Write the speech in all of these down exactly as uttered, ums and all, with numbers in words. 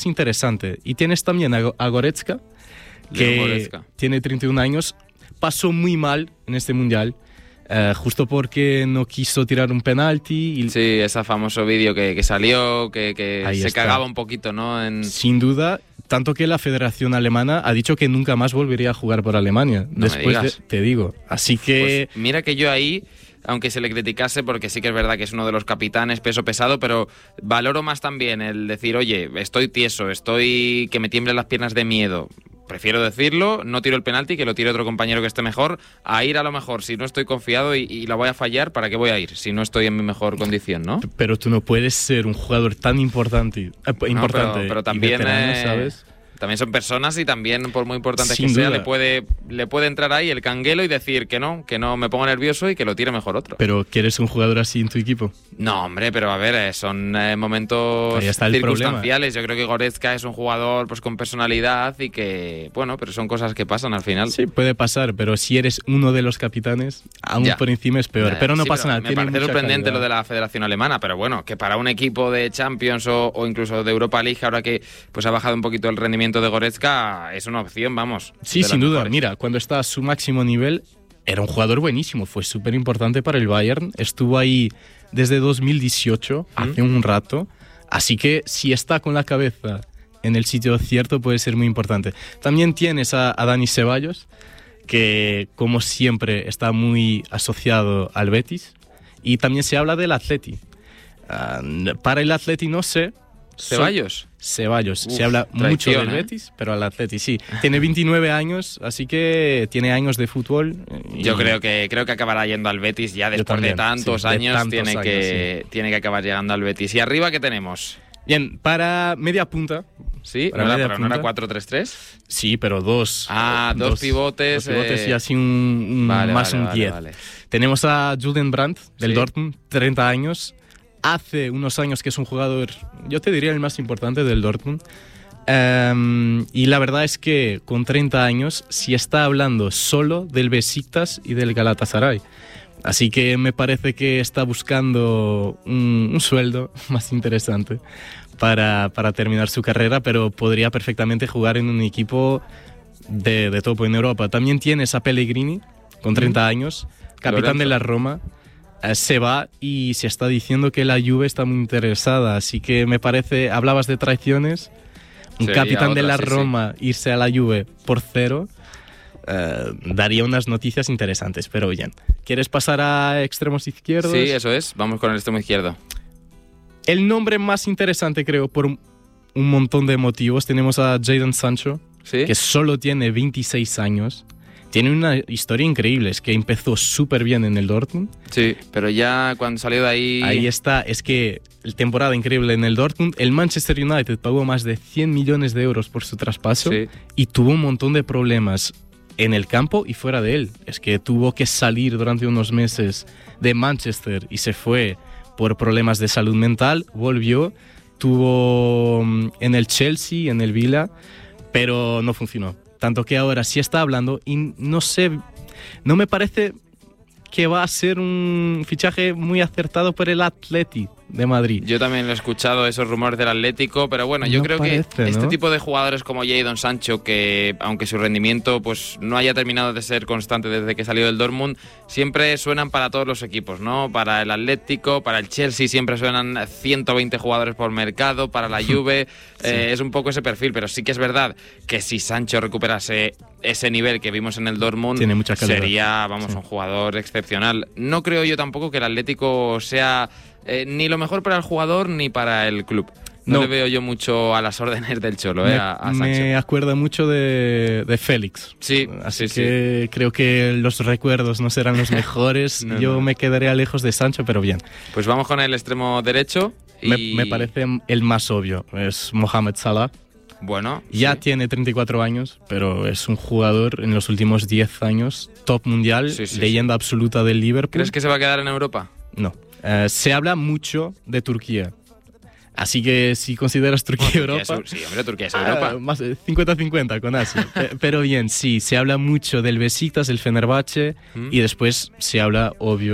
interesante. Y tienes también a, a Goretzka, que Goretzka. tiene treinta y un años, pasó muy mal en este Mundial, uh, justo porque no quiso tirar un penalti. Y sí, ese famoso vídeo que, que salió, que, que se está. cagaba un poquito, ¿no? En... Sin duda, tanto que la Federación Alemana ha dicho que nunca más volvería a jugar por Alemania. No Después de, te digo, así que... Pues mira que yo ahí, aunque se le criticase, porque sí que es verdad que es uno de los capitanes peso pesado, pero valoro más también el decir, oye, estoy tieso, estoy que me tiemblen las piernas de miedo. Prefiero decirlo, no tiro el penalti, que lo tire otro compañero que esté mejor, a ir a lo mejor, si no estoy confiado y, y la voy a fallar, ¿para qué voy a ir? Si no estoy en mi mejor condición, ¿no? Pero tú no puedes ser un jugador tan importante, eh, importante no, pero, pero también, y veterano, eh, ¿sabes? También son personas y también, por muy importante Sin que sea, duda. le puede, le puede entrar ahí el canguelo y decir que no, que no me pongo nervioso y que lo tire mejor otro. Pero ¿quieres un jugador así en tu equipo? No, hombre, pero a ver, eh, son eh, momentos Ahí está el circunstanciales. Yo creo que Goretzka es un jugador pues con personalidad y que, bueno, pero son cosas que pasan al final. Sí, puede pasar, pero si eres uno de los capitanes, aún Ya. por encima es peor. Eh, pero no sí, pasa pero nada. Me tiene parece mucha sorprendente calidad. lo de la Federación Alemana, pero bueno, que para un equipo de Champions o, o incluso de Europa League, ahora que pues ha bajado un poquito el rendimiento de Goretzka, es una opción, vamos. Sí, de sin las duda. mejores. Mira, cuando está a su máximo nivel, era un jugador buenísimo. Fue súper importante para el Bayern. Estuvo ahí desde dos mil dieciocho, ¿Mm? hace un rato. Así que si está con la cabeza en el sitio cierto, puede ser muy importante. También tienes a, a Dani Ceballos, que como siempre está muy asociado al Betis. Y también se habla del Atleti. Uh, para el Atleti no sé. ¿Ceballos? Ceballos. Uf, Se habla traición, mucho del ¿eh? Betis, pero al Atleti sí. Tiene veintinueve años, así que tiene años de fútbol. y- Yo creo que creo que acabará yendo al Betis ya después también, de tantos sí, de años, tantos tiene, años, que, tiene que acabar llegando al Betis. ¿Y arriba qué tenemos? Bien, para media punta. ¿Sí? Para ¿No era, media pero no era punta. cuatro tres tres? Sí, pero dos. Ah, dos pivotes, Dos pivotes eh, y así un, un- Vale, más vale, un vale, diez. vale. Tenemos a Julian Brandt del Sí. Dortmund, treinta años. Hace unos años que es un jugador, yo te diría el más importante del Dortmund. Um, y la verdad es que con treinta años sí está hablando solo del Besiktas y del Galatasaray. Así que me parece que está buscando un, un sueldo más interesante para, para terminar su carrera, pero podría perfectamente jugar en un equipo de, de topo en Europa. También tienes a Pellegrini, con treinta años, capitán Lorenzo. de la Roma. Eh, se va y se está diciendo que la Juve está muy interesada, así que me parece, hablabas de traiciones, un Sería capitán de otra, la sí, sí. Roma irse a la Juve por cero, eh, daría unas noticias interesantes, pero bien. ¿Quieres pasar a extremos izquierdos? Sí, eso es. Vamos con el extremo izquierdo. El nombre más interesante, creo, por un, un montón de motivos, tenemos a Jadon Sancho, ¿Sí? que solo tiene veintiséis años. Tiene una historia increíble, es que empezó súper bien en el Dortmund. Sí, pero ya cuando salió de ahí... Ahí está, es que el temporada increíble en el Dortmund. El Manchester United pagó más de cien millones de euros por su traspaso Sí. y tuvo un montón de problemas en el campo y fuera de él. Es que tuvo que salir durante unos meses de Manchester y se fue por problemas de salud mental, volvió, tuvo mm, en el Chelsea, en el Villa, pero no funcionó. Tanto que ahora sí está hablando y no sé, no me parece que va a ser un fichaje muy acertado por el Atleti de Madrid. Yo también he escuchado esos rumores del Atlético, pero bueno, yo No creo parece, que este ¿no? tipo de jugadores como Jadon Sancho, que aunque su rendimiento pues no haya terminado de ser constante desde que salió del Dortmund, siempre suenan para todos los equipos, ¿no? Para el Atlético, para el Chelsea siempre suenan ciento veinte jugadores por mercado, para la Juve Sí. eh, es un poco ese perfil, pero sí que es verdad que si Sancho recuperase ese nivel que vimos en el Dortmund, Tiene mucha calidad. sería, vamos, Sí. un jugador excepcional. No creo yo tampoco que el Atlético sea eh, ni lo mejor para el jugador ni para el club. No, No. le veo yo mucho a las órdenes del Cholo, eh, me, a, a me Sancho. acuerda mucho de, de Félix. Sí, Así sí, que creo que los recuerdos no serán los mejores. No, Yo no. me quedaría lejos de Sancho, pero bien. Pues vamos con el extremo derecho. Y... Me, me parece el más obvio. Es Mohamed Salah. Bueno, Ya sí. tiene treinta y cuatro años, pero es un jugador en los últimos diez años, top mundial, Sí, sí, leyenda absoluta del Liverpool. ¿Crees que se va a quedar en Europa? No. Eh, se habla mucho de Turquía. Así que si consideras Turquía Bueno, Europa... Turquía es- sí, hombre, Turquía es ah, Europa. más de cincuenta cincuenta con Asia. Pe- Pero bien, sí, se habla mucho del Besiktas, el Fenerbahce, ¿Mm? y después se habla, obvio,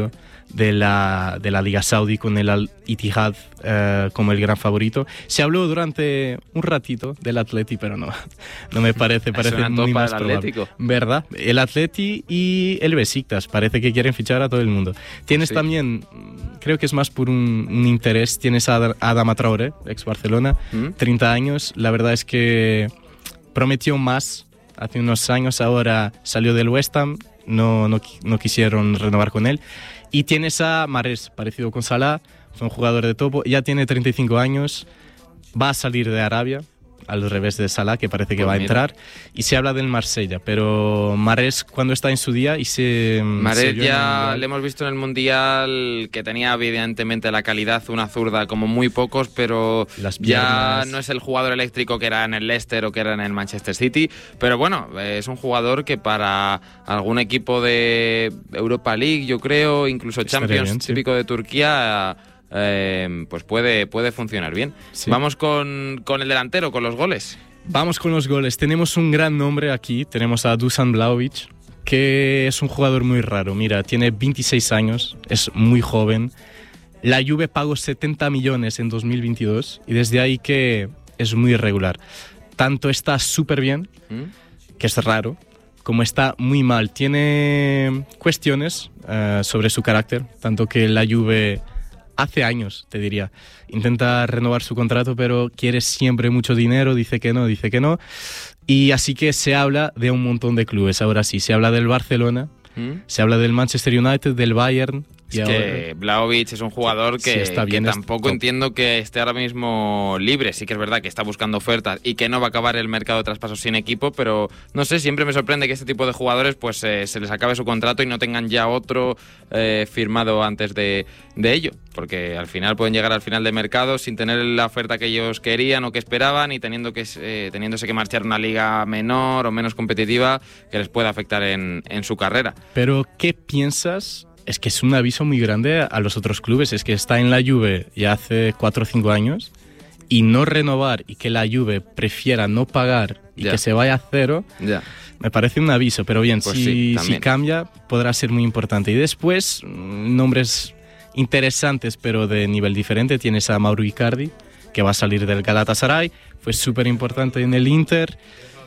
de la, de la Liga Saudí con el Al-Ittihad eh, como el gran favorito. Se habló durante un ratito del Atleti, pero no, no me parece, parece muy más probable. ¿Verdad? El Atleti y el Besiktas, parece que quieren fichar a todo el mundo. Tienes sí. también, creo que es más por un, un interés, tienes a Adama Traoré, ex Barcelona, ¿Mm? treinta años, la verdad es que prometió más hace unos años, ahora salió del West Ham, no, no, no quisieron renovar con él. Y tienes a Mahrez, parecido con Salah, fue un jugador de topo, ya tiene treinta y cinco años, va a salir de Arabia, al revés de Salah, que parece que pues va a entrar, y se habla del Marsella, pero Mahrez cuando está en su día y se... Mahrez ya le hemos visto en el Mundial que tenía evidentemente la calidad, una zurda como muy pocos, pero ya no es el jugador eléctrico que era en el Leicester o que era en el Manchester City, pero bueno, es un jugador que para algún equipo de Europa League, yo creo, incluso Champions, bien, sí. típico de Turquía... Eh, pues puede, puede funcionar bien. Sí. Vamos con, con el delantero, con los goles. Vamos con los goles. Tenemos un gran nombre aquí. Tenemos a Dusan Vlahovic, que es un jugador muy raro. Mira, tiene veintiséis años, es muy joven. La Juve pagó setenta millones en dos mil veintidós y desde ahí que es muy irregular. Tanto está súper bien, ¿Mm? que es raro, como está muy mal. Tiene cuestiones uh, sobre su carácter, tanto que la Juve... Hace años, te diría, intenta renovar su contrato, pero quiere siempre mucho dinero, dice que no, dice que no. Y así que se habla de un montón de clubes. Ahora sí, se habla del Barcelona, ¿Mm? se habla del Manchester United, del Bayern. Es y ahora... que Vlahovic es un jugador que, sí, está bien, que tampoco entiendo que esté ahora mismo libre. Sí que es verdad que está buscando ofertas y que no va a acabar el mercado de traspasos sin equipo, pero no sé, siempre me sorprende que este tipo de jugadores pues eh, se les acabe su contrato y no tengan ya otro eh, firmado antes de, de ello, porque al final pueden llegar al final de mercado sin tener la oferta que ellos querían o que esperaban y teniendo que, eh, teniéndose que marchar a una liga menor o menos competitiva que les pueda afectar en, en su carrera. Pero, ¿qué piensas? Es que es un aviso muy grande a los otros clubes. Es que está en la Juve ya hace cuatro o cinco años y no renovar y que la Juve prefiera no pagar y ya. que se vaya a cero, ya. me parece un aviso. Pero bien, pues si, sí, si cambia podrá ser muy importante. Y después, nombres interesantes pero de nivel diferente. Tienes a Mauro Icardi, que va a salir del Galatasaray. Fue súper importante en el Inter.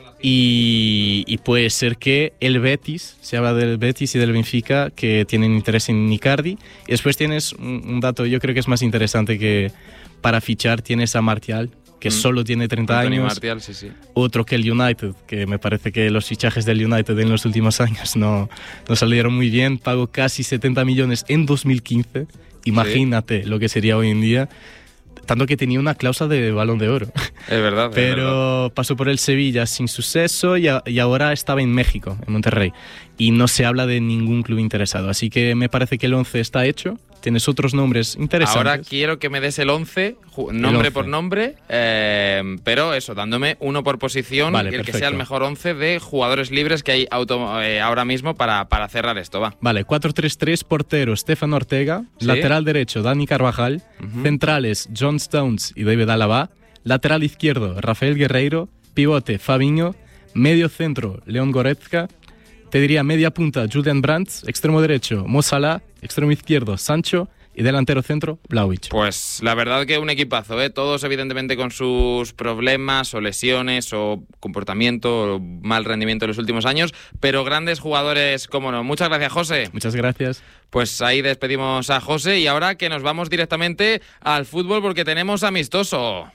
Y, y puede ser que el Betis, se habla del Betis y del Benfica, que tienen interés en Icardi. Y después tienes un, un dato, yo creo que es más interesante, que para fichar tienes a Martial, que mm. solo tiene treinta Anthony años. Martial, sí, sí. Otro que el United, que me parece que los fichajes del United en los últimos años no, no salieron muy bien. Pagó casi setenta millones en dos mil quince. Imagínate sí. lo que sería hoy en día. Tanto que tenía una cláusula de Balón de Oro. Es verdad. Pero es verdad. pasó por el Sevilla sin suceso y, a, y ahora estaba en México, en Monterrey. Y no se habla de ningún club interesado. Así que me parece que el once está hecho. Tienes otros nombres interesantes. Ahora quiero que me des el once, nombre el once. por nombre, eh, pero eso, dándome uno por posición, vale, el perfecto. que sea el mejor once de jugadores libres que hay auto, eh, ahora mismo para, para cerrar esto, va. Vale, cuatro tres tres, portero Stefan Ortega, ¿sí? lateral derecho Dani Carvajal, uh-huh. centrales John Stones y David Alaba, lateral izquierdo Rafael Guerreiro, pivote Fabinho, medio centro León Goretzka, te diría media punta Julian Brandt, extremo derecho Mo Salah, extremo izquierdo Sancho y delantero centro Vlahovic. Pues la verdad que un equipazo, ¿eh? Todos evidentemente con sus problemas o lesiones o comportamiento o mal rendimiento en los últimos años, pero grandes jugadores, cómo no. Muchas gracias, José. Muchas gracias. Pues ahí despedimos a José y ahora que nos vamos directamente al fútbol porque tenemos amistoso.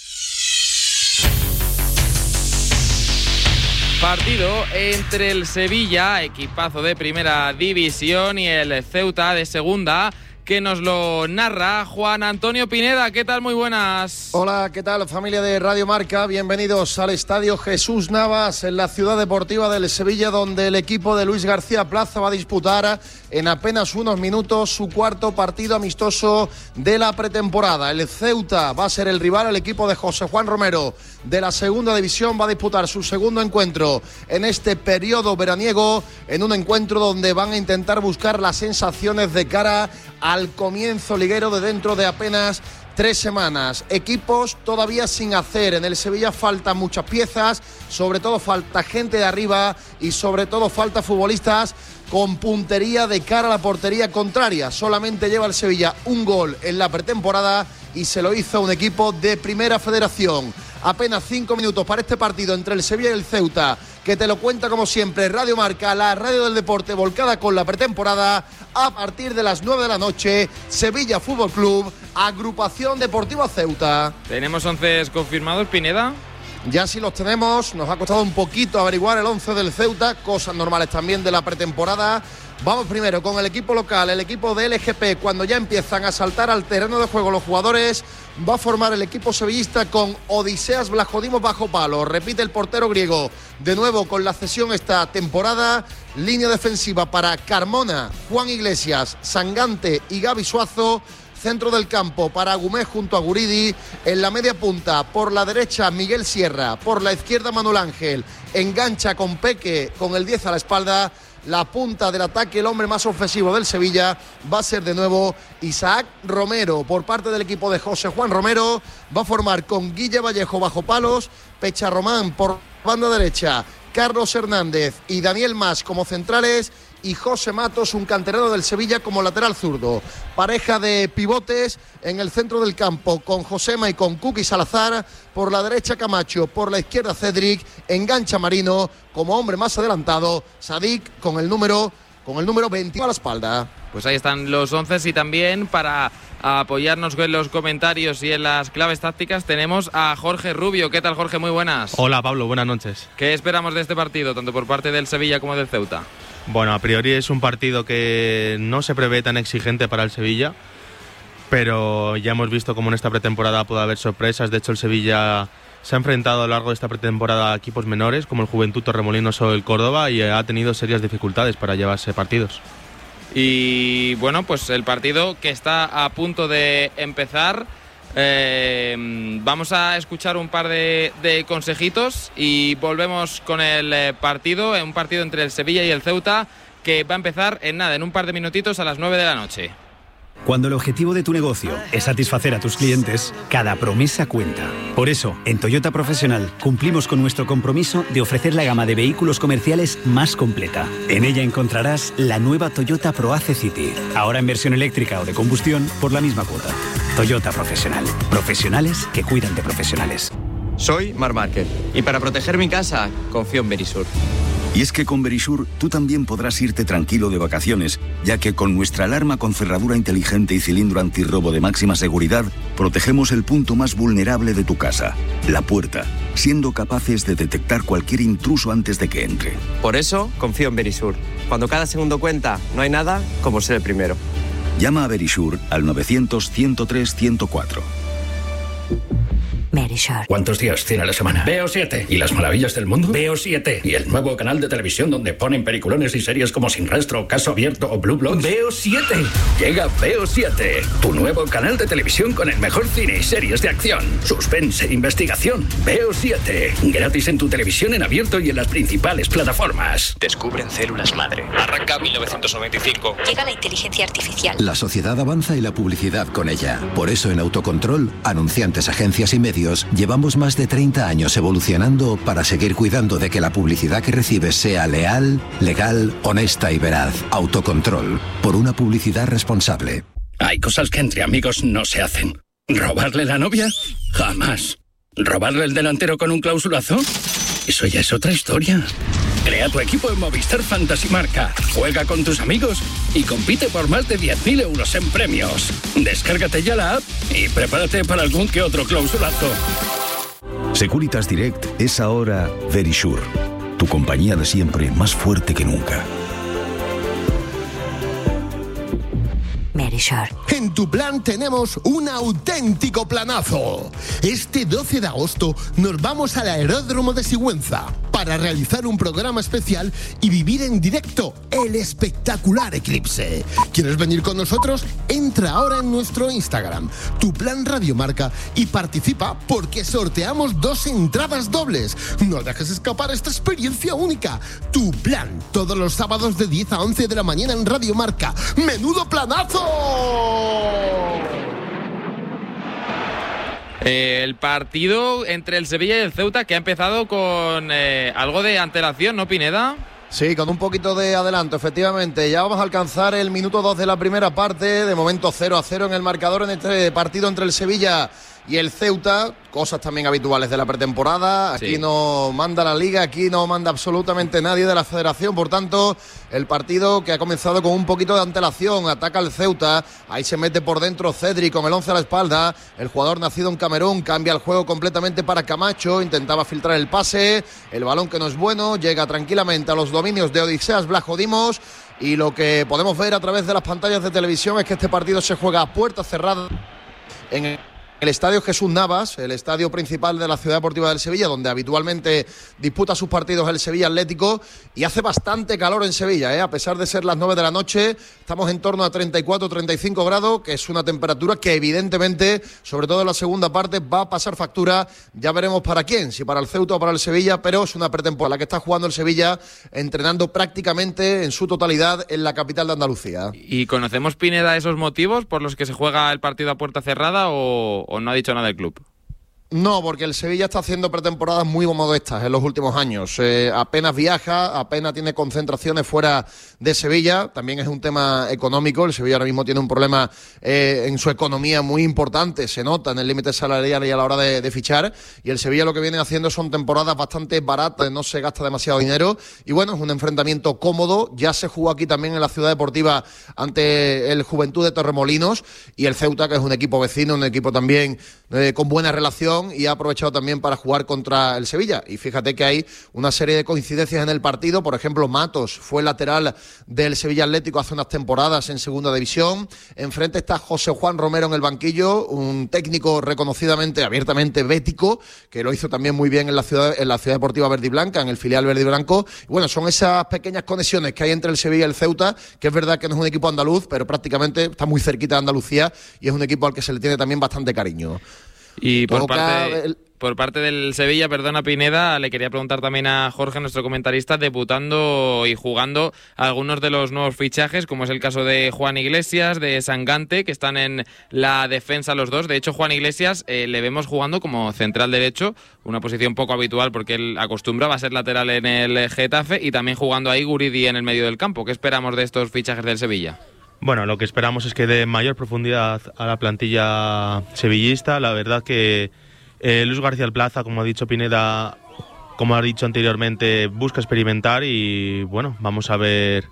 Partido entre el Sevilla, equipazo de primera división, y el Ceuta de segunda, que nos lo narra Juan Antonio Pineda. ¿Qué tal? Muy buenas. Hola, ¿qué tal, familia de Radio Marca? Bienvenidos al Estadio Jesús Navas en la ciudad deportiva del Sevilla, donde el equipo de Luis García Plaza va a disputar en apenas unos minutos su cuarto partido amistoso de la pretemporada. El Ceuta va a ser el rival, el equipo de José Juan Romero de la segunda división va a disputar su segundo encuentro en este periodo veraniego, en un encuentro donde van a intentar buscar las sensaciones de cara al comienzo liguero de dentro de apenas tres semanas. Equipos todavía sin hacer. En el Sevilla faltan muchas piezas, sobre todo falta gente de arriba y sobre todo falta futbolistas con puntería de cara a la portería contraria. Solamente lleva el Sevilla un gol en la pretemporada y se lo hizo a un equipo de Primera Federación. Apenas cinco minutos para este partido entre el Sevilla y el Ceuta, que te lo cuenta como siempre Radio Marca, la radio del deporte volcada con la pretemporada. A partir de las nueve de la noche, Sevilla Fútbol Club, Agrupación Deportiva Ceuta. ¿Tenemos once confirmados, Pineda? Ya sí los tenemos, nos ha costado un poquito averiguar el once del Ceuta, cosas normales también de la pretemporada. Vamos primero con el equipo local, el equipo de L G P. Cuando ya empiezan a saltar al terreno de juego los jugadores, va a formar el equipo sevillista con Odiseas Vlachodimos bajo palo. Repite el portero griego, de nuevo con la cesión esta temporada. Línea defensiva para Carmona, Juan Iglesias, Sangante y Gaby Suazo. Centro del campo para Agumé junto a Guridi. En la media punta, por la derecha, Miguel Sierra. Por la izquierda, Manuel Ángel. Engancha con Peque, con el diez a la espalda. La punta del ataque, el hombre más ofensivo del Sevilla, va a ser de nuevo Isaac Romero. Por parte del equipo de José Juan Romero, va a formar con Guille Vallejo bajo palos, Pecha Román por banda derecha, Carlos Hernández y Daniel Mas como centrales, y José Matos, un canterano del Sevilla, como lateral zurdo. Pareja de pivotes en el centro del campo con Josema y con Kuki Salazar. Por la derecha Camacho, por la izquierda Cedric, engancha Marino como hombre más adelantado, Sadik con el número con el número veinte a la espalda. Pues ahí están los once, y también para apoyarnos en los comentarios y en las claves tácticas tenemos a Jorge Rubio. ¿Qué tal, Jorge? Muy buenas. Hola, Pablo, buenas noches. ¿Qué esperamos de este partido, tanto por parte del Sevilla como del Ceuta? Bueno, a priori es un partido que no se prevé tan exigente para el Sevilla, pero ya hemos visto cómo en esta pretemporada puede haber sorpresas. De hecho, el Sevilla se ha enfrentado a lo largo de esta pretemporada a equipos menores como el Juventud Torremolinos o el Córdoba, y ha tenido serias dificultades para llevarse partidos. Y bueno, pues el partido que está a punto de empezar, eh, vamos a escuchar un par de, de consejitos y volvemos con el eh, partido, un partido entre el Sevilla y el Ceuta, que va a empezar en nada, en un par de minutitos a las nueve de la noche. Cuando el objetivo de tu negocio es satisfacer a tus clientes, cada promesa cuenta. Por eso, en Toyota Profesional cumplimos con nuestro compromiso de ofrecer la gama de vehículos comerciales más completa. En ella encontrarás la nueva Toyota ProAce City, ahora en versión eléctrica o de combustión por la misma cuota. Toyota Profesional. Profesionales que cuidan de profesionales. Soy Marc Márquez y para proteger mi casa confío en Verisur. Y es que con Verisur tú también podrás irte tranquilo de vacaciones, ya que con nuestra alarma con cerradura inteligente y cilindro antirrobo de máxima seguridad, protegemos el punto más vulnerable de tu casa, la puerta, siendo capaces de detectar cualquier intruso antes de que entre. Por eso confío en Verisur. Cuando cada segundo cuenta, no hay nada como ser el primero. Llama a Verisur al novecientos, ciento tres, ciento cuatro. Verisur. ¿Cuántos días tiene la semana? Veo siete. ¿Y las maravillas del mundo? Veo siete. ¿Y el nuevo canal de televisión donde ponen peliculones y series como Sin Rastro, Caso Abierto o Blue Bloods? Veo siete. Llega Veo siete, tu nuevo canal de televisión con el mejor cine y series de acción, suspense, investigación. Veo siete. Gratis en tu televisión en abierto y en las principales plataformas. Descubren células madre. Arranca mil novecientos noventa y cinco. Llega la inteligencia artificial. La sociedad avanza y la publicidad con ella. Por eso en Autocontrol, anunciantes, agencias y medios, llevamos más de treinta años evolucionando para seguir cuidando de que la publicidad que recibes sea leal, legal, honesta y veraz. Autocontrol, por una publicidad responsable. Hay cosas que entre amigos no se hacen. ¿Robarle la novia? Jamás. ¿Robarle el delantero con un clausulazo? Eso ya es otra historia. Crea tu equipo en Movistar Fantasy Marca. Juega con tus amigos y compite por más de diez mil euros en premios. Descárgate ya la app y prepárate para algún que otro clausulazo. Securitas Direct es ahora Verisur, tu compañía de siempre más fuerte que nunca. Verisur. En tu plan tenemos un auténtico planazo. Este doce de agosto nos vamos al aeródromo de Sigüenza para realizar un programa especial y vivir en directo el espectacular eclipse. ¿Quieres venir con nosotros? Entra ahora en nuestro Instagram, Tu Plan Radio Marca, y participa porque sorteamos dos entradas dobles. No dejes escapar esta experiencia única. Tu Plan, todos los sábados de diez a once de la mañana en Radio Marca. ¡Menudo planazo! Eh, el partido entre el Sevilla y el Ceuta, que ha empezado con eh, algo de antelación, ¿no, Pineda? Sí, con un poquito de adelanto, efectivamente. Ya vamos a alcanzar el minuto dos de la primera parte. De momento cero a cero en el marcador en este partido entre el Sevilla y el Ceuta. Cosas también habituales de la pretemporada. Aquí sí. No manda la Liga, aquí no manda absolutamente nadie de la Federación. Por tanto, el partido que ha comenzado con un poquito de antelación. Ataca el Ceuta. Ahí se mete por dentro Cedri con el once a la espalda. El jugador nacido en Camerún cambia el juego completamente para Camacho. Intentaba filtrar el pase. El balón que no es bueno. Llega tranquilamente a los dominios de Odiseas Vlachodimos. Y lo que podemos ver a través de las pantallas de televisión es que este partido se juega a puerta cerrada en el El estadio Jesús Navas, el estadio principal de la Ciudad Deportiva del Sevilla, donde habitualmente disputa sus partidos el Sevilla Atlético, y hace bastante calor en Sevilla, ¿eh? A pesar de ser las nueve de la noche, estamos en torno a treinta y cuatro, treinta y cinco grados, que es una temperatura que evidentemente, sobre todo en la segunda parte, va a pasar factura. Ya veremos para quién, si para el Ceuta o para el Sevilla, pero es una pretemporada que está jugando el Sevilla, entrenando prácticamente en su totalidad en la capital de Andalucía. ¿Y conocemos, Pineda, esos motivos por los que se juega el partido a puerta cerrada o...? ¿O no ha dicho nada del club? No, porque el Sevilla está haciendo pretemporadas muy modestas en los últimos años. Eh, apenas viaja, apenas tiene concentraciones fuera de Sevilla. También es un tema económico. El Sevilla ahora mismo tiene un problema eh, en su economía muy importante. Se nota en el límite salarial y a la hora de, de fichar. Y el Sevilla lo que viene haciendo son temporadas bastante baratas, no se gasta demasiado dinero. Y bueno, es un enfrentamiento cómodo. Ya se jugó aquí también en la Ciudad Deportiva ante el Juventud de Torremolinos. Y el Ceuta, que es un equipo vecino, un equipo también eh, con buena relación, y ha aprovechado también para jugar contra el Sevilla. Y fíjate que hay una serie de coincidencias en el partido. Por ejemplo, Matos fue lateral del Sevilla Atlético hace unas temporadas en segunda división. Enfrente está José Juan Romero en el banquillo, un técnico reconocidamente, abiertamente bético, que lo hizo también muy bien en la ciudad, en la Ciudad Deportiva Verde y Blanca, en el filial Verde y Blanco. Y bueno, son esas pequeñas conexiones que hay entre el Sevilla y el Ceuta, que es verdad que no es un equipo andaluz, pero prácticamente está muy cerquita de Andalucía y es un equipo al que se le tiene también bastante cariño. Y por parte, por parte del Sevilla, perdona Pineda, le quería preguntar también a Jorge, nuestro comentarista, debutando y jugando algunos de los nuevos fichajes, como es el caso de Juan Iglesias, de Sangante, que están en la defensa los dos. De hecho, Juan Iglesias eh, le vemos jugando como central derecho, una posición poco habitual porque él acostumbraba a ser lateral en el Getafe, y también jugando ahí Guridi en el medio del campo. ¿Qué esperamos de estos fichajes del Sevilla? Bueno, lo que esperamos es que dé mayor profundidad a la plantilla sevillista. La verdad que eh, Luis García Plaza, como ha dicho Pineda, como ha dicho anteriormente, busca experimentar y bueno, vamos a ver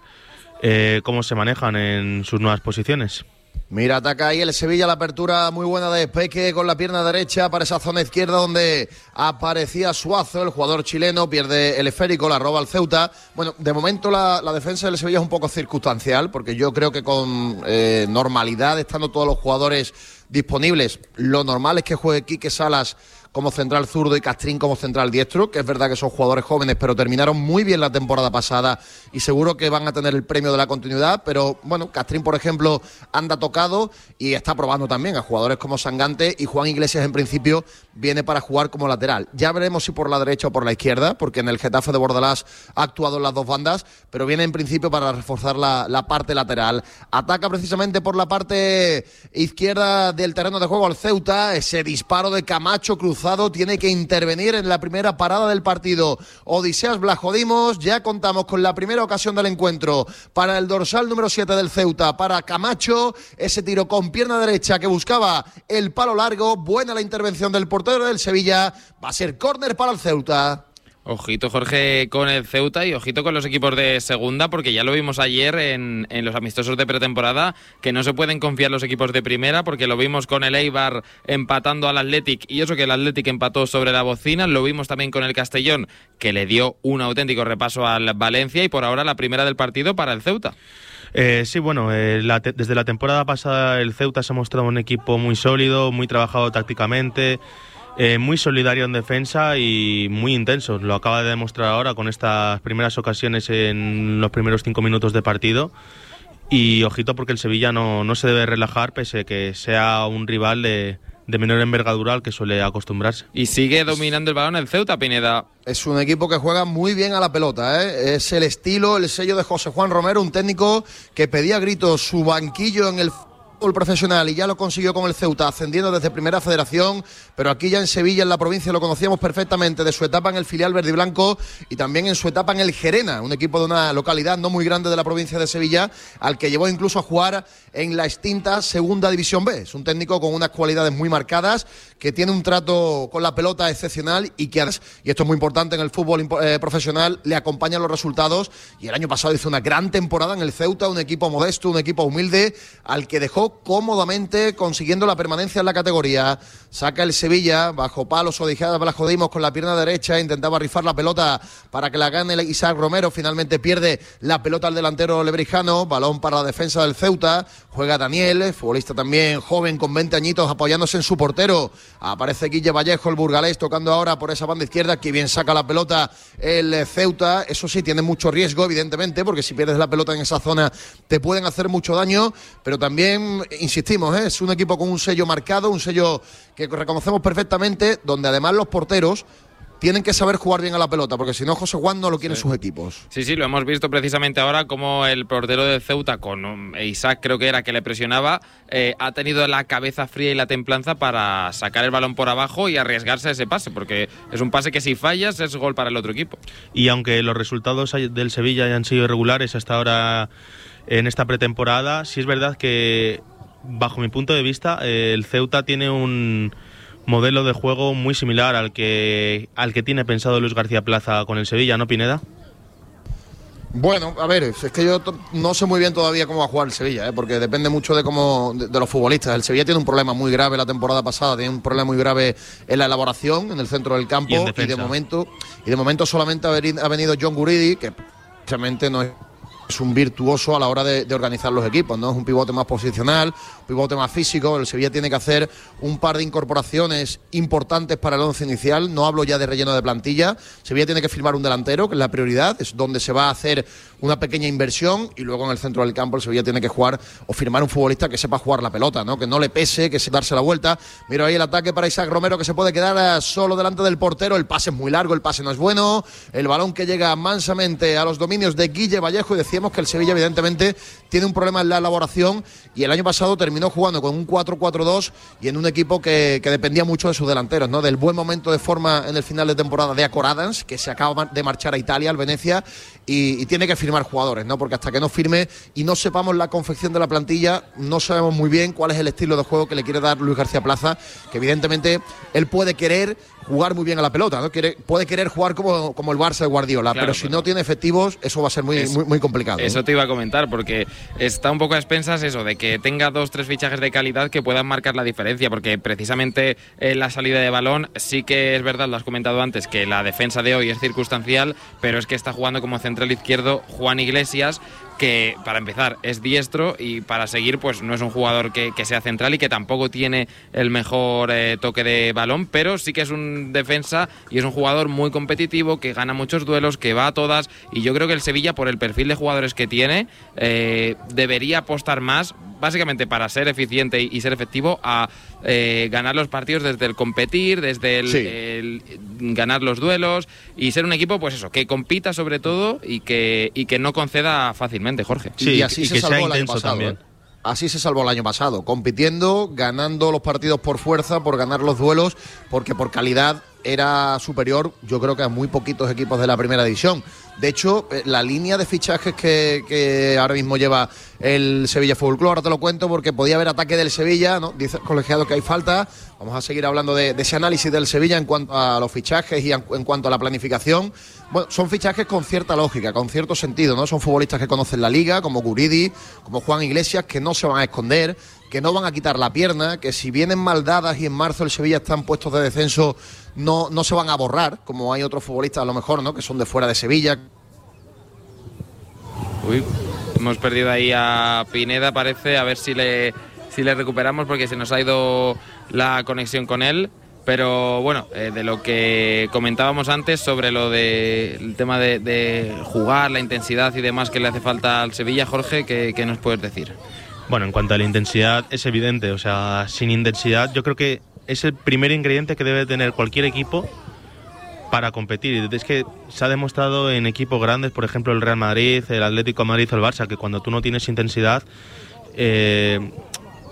eh, cómo se manejan en sus nuevas posiciones. Mira, ataca ahí el Sevilla, la apertura muy buena de Peque con la pierna derecha para esa zona izquierda donde aparecía Suazo, el jugador chileno, pierde el esférico, la roba al Ceuta. Bueno, de momento la, la defensa del Sevilla es un poco circunstancial, porque yo creo que con eh, normalidad, estando todos los jugadores disponibles, lo normal es que juegue Quique Salas como central zurdo y Castrín como central diestro, que es verdad que son jugadores jóvenes, pero terminaron muy bien la temporada pasada y seguro que van a tener el premio de la continuidad. Pero bueno, Castrín, por ejemplo, anda tocado y está probando también a jugadores como Sangante, y Juan Iglesias en principio viene para jugar como lateral. Ya veremos si por la derecha o por la izquierda, porque en el Getafe de Bordalás ha actuado en las dos bandas, pero viene en principio para reforzar la, la parte lateral. Ataca precisamente por la parte izquierda del terreno de juego al Ceuta. Ese disparo de Camacho cruzado tiene que intervenir en la primera parada del partido Odiseas Vlachodimos. Ya contamos con la primera ocasión del encuentro para el dorsal número siete del Ceuta, para Camacho. Ese tiro con pierna derecha que buscaba el palo largo. Buena la intervención del portero del Sevilla. Va a ser córner para el Ceuta. Ojito, Jorge, con el Ceuta y ojito con los equipos de segunda, porque ya lo vimos ayer en, en los amistosos de pretemporada, que no se pueden confiar los equipos de primera, porque lo vimos con el Eibar empatando al Athletic, y eso que el Athletic empató sobre la bocina. Lo vimos también con el Castellón, que le dio un auténtico repaso al Valencia, y por ahora la primera del partido para el Ceuta. Eh, sí, bueno, eh, la te- desde la temporada pasada el Ceuta se ha mostrado un equipo muy sólido, muy trabajado tácticamente, Eh, muy solidario en defensa y muy intenso. Lo acaba de demostrar ahora con estas primeras ocasiones en los primeros cinco minutos de partido. Y ojito, porque el Sevilla no, no se debe relajar, pese a que sea un rival de, de menor envergadura al que suele acostumbrarse. Y sigue dominando el balón el Ceuta, Pineda. Es un equipo que juega muy bien a la pelota, ¿eh? Es el estilo, el sello de José Juan Romero, un técnico que pedía a gritos su banquillo en el fútbol profesional y ya lo consiguió con el Ceuta, ascendiendo desde Primera Federación, pero aquí ya en Sevilla, en la provincia, lo conocíamos perfectamente de su etapa en el filial verde y blanco y también en su etapa en el Gerena, un equipo de una localidad no muy grande de la provincia de Sevilla, al que llevó incluso a jugar en la extinta Segunda División B. Es un técnico con unas cualidades muy marcadas, que tiene un trato con la pelota excepcional y que, y esto es muy importante en el fútbol eh, profesional, le acompañan los resultados, y el año pasado hizo una gran temporada en el Ceuta, un equipo modesto, un equipo humilde, al que dejó cómodamente consiguiendo la permanencia en la categoría. Saca el Sevilla, bajo palos o dijeras, la jodimos con la pierna derecha, intentaba rifar la pelota para que la gane el Isaac Romero, finalmente pierde la pelota al delantero lebrijano, balón para la defensa del Ceuta, juega Daniel, futbolista también joven con veinte añitos, apoyándose en su portero, aparece Guille Vallejo, el burgalés, tocando ahora por esa banda izquierda, que bien saca la pelota el Ceuta. Eso sí, tiene mucho riesgo, evidentemente, porque si pierdes la pelota en esa zona te pueden hacer mucho daño, pero también, insistimos, ¿eh? es un equipo con un sello marcado, un sello que reconocemos perfectamente, donde además los porteros tienen que saber jugar bien a la pelota, porque si no, José Juan no lo quieren sí. sus equipos. Sí, sí, lo hemos visto precisamente ahora, como el portero de Ceuta, con um, Isaac creo que era, que le presionaba, eh, ha tenido la cabeza fría y la templanza para sacar el balón por abajo y arriesgarse a ese pase, porque es un pase que si fallas es gol para el otro equipo. Y aunque los resultados del Sevilla hayan sido irregulares hasta ahora en esta pretemporada, sí es verdad que, bajo mi punto de vista, eh, el Ceuta tiene un modelo de juego muy similar al que al que tiene pensado Luis García Plaza con el Sevilla, ¿no, Pineda? Bueno, a ver, es que yo no sé muy bien todavía cómo va a jugar el Sevilla, ¿eh? porque depende mucho de cómo de, de los futbolistas. El Sevilla tiene un problema muy grave la temporada pasada, tiene un problema muy grave en la elaboración, en el centro del campo, y, y de momento y de momento solamente ha venido John Guridi, que precisamente no es es un virtuoso a la hora de, de organizar los equipos, ¿no? Es un pivote más posicional, un pivote más físico. El Sevilla tiene que hacer un par de incorporaciones importantes para el once inicial. No hablo ya de relleno de plantilla. Sevilla tiene que firmar un delantero, que es la prioridad, es donde se va a hacer una pequeña inversión, y luego en el centro del campo el Sevilla tiene que jugar o firmar un futbolista que sepa jugar la pelota, ¿no? Que no le pese, que se darse la vuelta. Mira ahí el ataque para Isaac Romero, que se puede quedar solo delante del portero. El pase es muy largo, el pase no es bueno. El balón que llega mansamente a los dominios de Guille Vallejo, y decíamos que el Sevilla evidentemente tiene un problema en la elaboración, y el año pasado terminó jugando con un cuatro cuatro dos y en un equipo que, que dependía mucho de sus delanteros, ¿no? Del buen momento de forma en el final de temporada de Acor Adams, que se acaba de marchar a Italia, al Venecia, y, y tiene que firmar jugadores, ¿no? Porque hasta que no firme y no sepamos la confección de la plantilla, no sabemos muy bien cuál es el estilo de juego que le quiere dar Luis García Plaza, que evidentemente él puede querer jugar muy bien a la pelota, ¿no? Quiere, puede querer jugar como, como el Barça de Guardiola, claro, pero si pero no tiene efectivos, eso va a ser muy, es, muy, muy complicado. Eso, ¿no? Te iba a comentar, porque está un poco a expensas eso, de que tenga dos, tres fichajes de calidad que puedan marcar la diferencia, porque precisamente en la salida de balón sí que es verdad, lo has comentado antes, que la defensa de hoy es circunstancial, pero es que está jugando como central izquierdo Juan Iglesias, que para empezar es diestro, y para seguir pues no es un jugador que, que sea central y que tampoco tiene el mejor eh, toque de balón, pero sí que es un defensa y es un jugador muy competitivo, que gana muchos duelos, que va a todas, y yo creo que el Sevilla, por el perfil de jugadores que tiene, eh, debería apostar más, básicamente para ser eficiente y, y ser efectivo, a eh, ganar los partidos desde el competir, desde el, sí. el ganar los duelos, y ser un equipo pues eso, que compita sobre todo y que, y que no conceda fácilmente, Jorge. Sí, y así y se que salvó el año pasado. También. ¿eh? Así se salvó el año pasado, compitiendo, ganando los partidos por fuerza, por ganar los duelos, porque por calidad era superior, yo creo que a muy poquitos equipos de la primera división. De hecho, la línea de fichajes que, que ahora mismo lleva el Sevilla Fútbol Club, ahora te lo cuento porque podía haber ataque del Sevilla, ¿no? Dice el colegiado que hay falta. Vamos a seguir hablando de, de ese análisis del Sevilla en cuanto a los fichajes y en, en cuanto a la planificación. Bueno, son fichajes con cierta lógica, con cierto sentido, ¿no? Son futbolistas que conocen la liga, como Guridi, como Juan Iglesias, que no se van a esconder, que no van a quitar la pierna, que si vienen mal dadas y en marzo el Sevilla está en puestos de descenso, no, no se van a borrar, como hay otros futbolistas a lo mejor, ¿no? Que son de fuera de Sevilla. Uy, hemos perdido ahí a Pineda, parece, a ver si le, si le recuperamos, porque se nos ha ido la conexión con él. Pero bueno, eh, de lo que comentábamos antes sobre lo de el tema de, de jugar, la intensidad y demás que le hace falta al Sevilla, Jorge, ¿qué, qué nos puedes decir? Bueno, en cuanto a la intensidad, es evidente, o sea, sin intensidad yo creo que es el primer ingrediente que debe tener cualquier equipo para competir. Es que se ha demostrado en equipos grandes, por ejemplo el Real Madrid, el Atlético de Madrid o el Barça, que cuando tú no tienes intensidad, eh,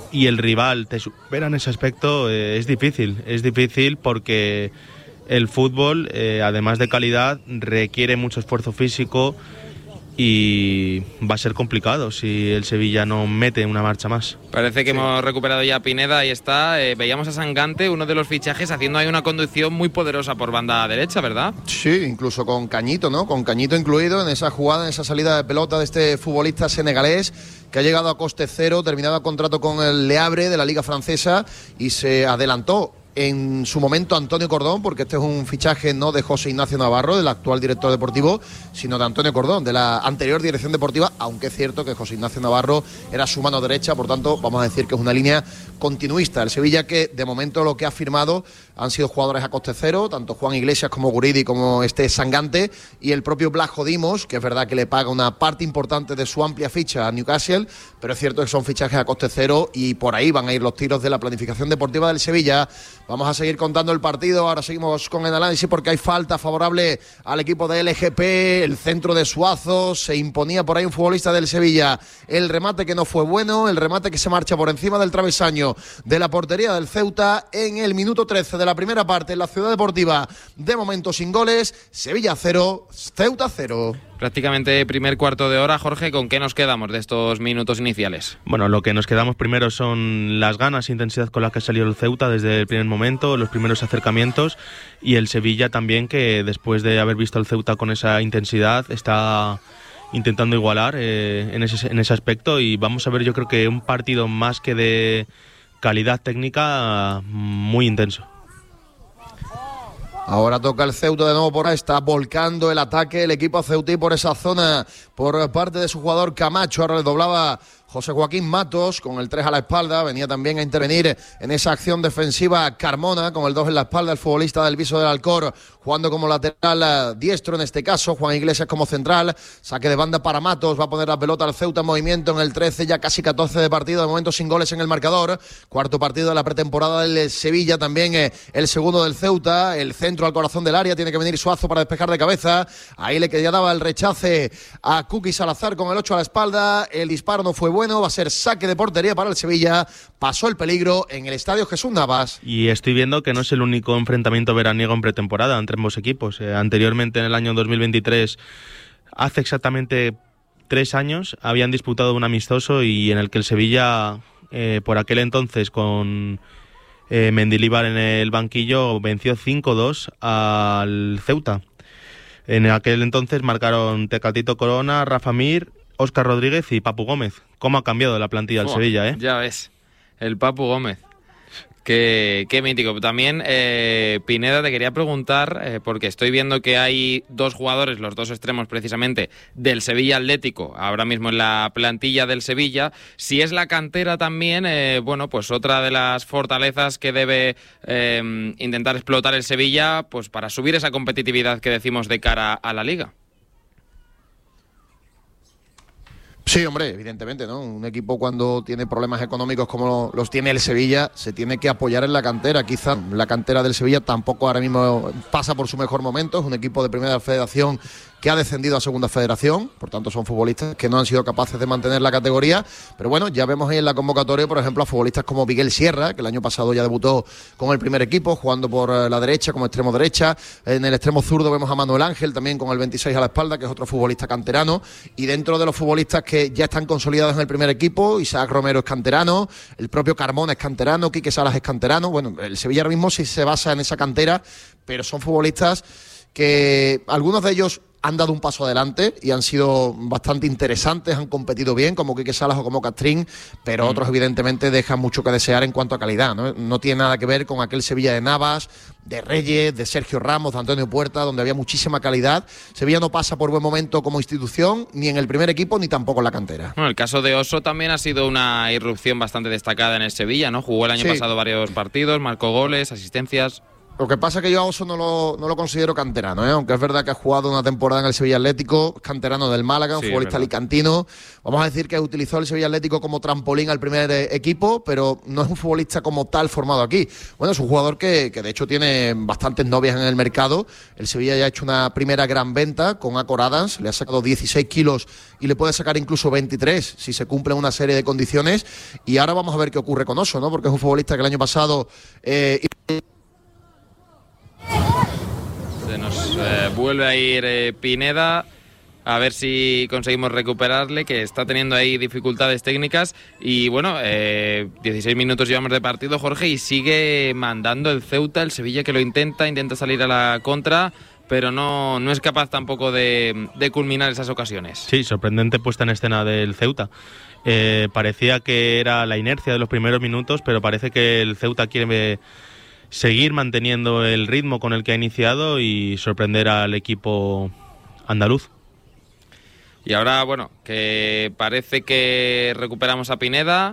y el rival te supera en ese aspecto, eh, es difícil, es difícil porque el fútbol, eh, además de calidad, requiere mucho esfuerzo físico y va a ser complicado si el Sevilla no mete una marcha más. Parece que Sí. hemos recuperado ya a Pineda, ahí está. Eh, veíamos a Sangante, uno de los fichajes, haciendo ahí una conducción muy poderosa por banda derecha, ¿verdad? Sí, incluso con Cañito, ¿no? Con Cañito incluido en esa jugada, en esa salida de pelota de este futbolista senegalés que ha llegado a coste cero, terminaba contrato con el Le Havre de la Liga Francesa y se adelantó en su momento Antonio Cordón, porque este es un fichaje no de José Ignacio Navarro, del actual director deportivo, sino de Antonio Cordón, de la anterior dirección deportiva, aunque es cierto que José Ignacio Navarro era su mano derecha, por tanto vamos a decir que es una línea continuista. El Sevilla, que de momento lo que ha firmado han sido jugadores a coste cero, tanto Juan Iglesias como Guridi como este Sangante, y el propio Blajo Dimos, que es verdad que le paga una parte importante de su amplia ficha a Newcastle, pero es cierto que son fichajes a coste cero y por ahí van a ir los tiros de la planificación deportiva del Sevilla. Vamos a seguir contando el partido, ahora seguimos con el análisis porque hay falta favorable al equipo de L G P, el centro de Suazo, se imponía por ahí un futbolista del Sevilla, el remate que no fue bueno, el remate que se marcha por encima del travesaño de la portería del Ceuta en el minuto trece de la primera parte en la Ciudad Deportiva, de momento sin goles, Sevilla cero, Ceuta cero. Prácticamente primer cuarto de hora. Jorge, ¿con qué nos quedamos de estos minutos iniciales? Bueno, lo que nos quedamos primero son las ganas e intensidad con las que salió el Ceuta desde el primer momento, los primeros acercamientos, y el Sevilla también, que después de haber visto al Ceuta con esa intensidad está intentando igualar eh, en, ese, en ese aspecto, y vamos a ver, yo creo que un partido más que de calidad técnica muy intenso. Ahora toca el Ceuta de nuevo por ahí, está volcando el ataque el equipo ceutí por esa zona por parte de su jugador Camacho. Ahora le doblaba José Joaquín Matos con el tres a la espalda, venía también a intervenir en esa acción defensiva Carmona con el dos en la espalda, el futbolista del Viso del Alcor jugando como lateral diestro en este caso, Juan Iglesias como central, saque de banda para Matos, va a poner la pelota al Ceuta en movimiento en el trece, ya casi catorce de partido, de momento sin goles en el marcador, cuarto partido de la pretemporada del Sevilla, también eh, el segundo del Ceuta, el centro al corazón del área, tiene que venir Suazo para despejar de cabeza, ahí le que ya daba el rechace a Kuki Salazar con el ocho a la espalda, el disparo no fue bueno, va a ser saque de portería para el Sevilla, pasó el peligro en el estadio Jesús Navas. Y estoy viendo que no es el único enfrentamiento veraniego en pretemporada entre ambos equipos. Eh, anteriormente, en el año dos mil veintitrés, hace exactamente tres años, habían disputado un amistoso y en el que el Sevilla, eh, por aquel entonces con eh, Mendilibar en el banquillo, venció cinco dos al Ceuta. En aquel entonces marcaron Tecatito Corona, Rafa Mir, Óscar Rodríguez y Papu Gómez. ¿Cómo ha cambiado la plantilla del Sevilla, eh? Ya ves, el Papu Gómez. Qué, qué mítico. También, eh, Pineda, te quería preguntar, eh, porque estoy viendo que hay dos jugadores, los dos extremos precisamente, del Sevilla Atlético, ahora mismo en la plantilla del Sevilla. Si es la cantera también, eh, bueno, pues otra de las fortalezas que debe eh, intentar explotar el Sevilla, pues para subir esa competitividad que decimos de cara a la Liga. Sí, hombre, evidentemente, ¿no? Un equipo cuando tiene problemas económicos como los tiene el Sevilla, se tiene que apoyar en la cantera. Quizá la cantera del Sevilla tampoco ahora mismo pasa por su mejor momento. Es un equipo de primera federación que ha descendido a segunda federación, por tanto son futbolistas que no han sido capaces de mantener la categoría, pero bueno, ya vemos ahí en la convocatoria, por ejemplo, a futbolistas como Miguel Sierra, que el año pasado ya debutó con el primer equipo, jugando por la derecha como extremo derecha. En el extremo zurdo vemos a Manuel Ángel, también con el veintiséis a la espalda, que es otro futbolista canterano, y dentro de los futbolistas que ya están consolidados en el primer equipo, Isaac Romero es canterano, el propio Carmona es canterano, Quique Salas es canterano. Bueno, el Sevilla ahora mismo sí se basa en esa cantera, pero son futbolistas que algunos de ellos han dado un paso adelante y han sido bastante interesantes, han competido bien, como Quique Salas o como Castrín, pero mm. otros evidentemente dejan mucho que desear en cuanto a calidad, ¿no? No tiene nada que ver con aquel Sevilla de Navas, de Reyes, de Sergio Ramos, de Antonio Puerta, donde había muchísima calidad. Sevilla no pasa por buen momento como institución, ni en el primer equipo, ni tampoco en la cantera. Bueno, el caso de Oso también ha sido una irrupción bastante destacada en el Sevilla, ¿no? Jugó el año sí. pasado varios partidos, marcó goles, asistencias. Lo que pasa es que yo a Oso no lo, no lo considero canterano, ¿eh? Aunque es verdad que ha jugado una temporada en el Sevilla Atlético, canterano del Málaga, un Sí, futbolista verdad. alicantino. Vamos a decir que utilizó el Sevilla Atlético como trampolín al primer eh, equipo, pero no es un futbolista como tal formado aquí. Bueno, es un jugador que, que de hecho tiene bastantes novias en el mercado. El Sevilla ya ha hecho una primera gran venta con Acor Adams, le ha sacado dieciséis kilos y le puede sacar incluso veintitrés si se cumplen una serie de condiciones. Y ahora vamos a ver qué ocurre con Oso, ¿no? Porque es un futbolista que el año pasado... Eh, Se nos eh, vuelve a ir eh, Pineda, a ver si conseguimos recuperarle, que está teniendo ahí dificultades técnicas. Y bueno, eh, dieciséis minutos llevamos de partido, Jorge, y sigue mandando el Ceuta, el Sevilla que lo intenta, intenta salir a la contra, pero no, no es capaz tampoco de, de culminar esas ocasiones. Sí, sorprendente puesta en escena del Ceuta. Eh, parecía que era la inercia de los primeros minutos, pero parece que el Ceuta quiere seguir manteniendo el ritmo con el que ha iniciado y sorprender al equipo andaluz. Y ahora, bueno, que parece que recuperamos a Pineda.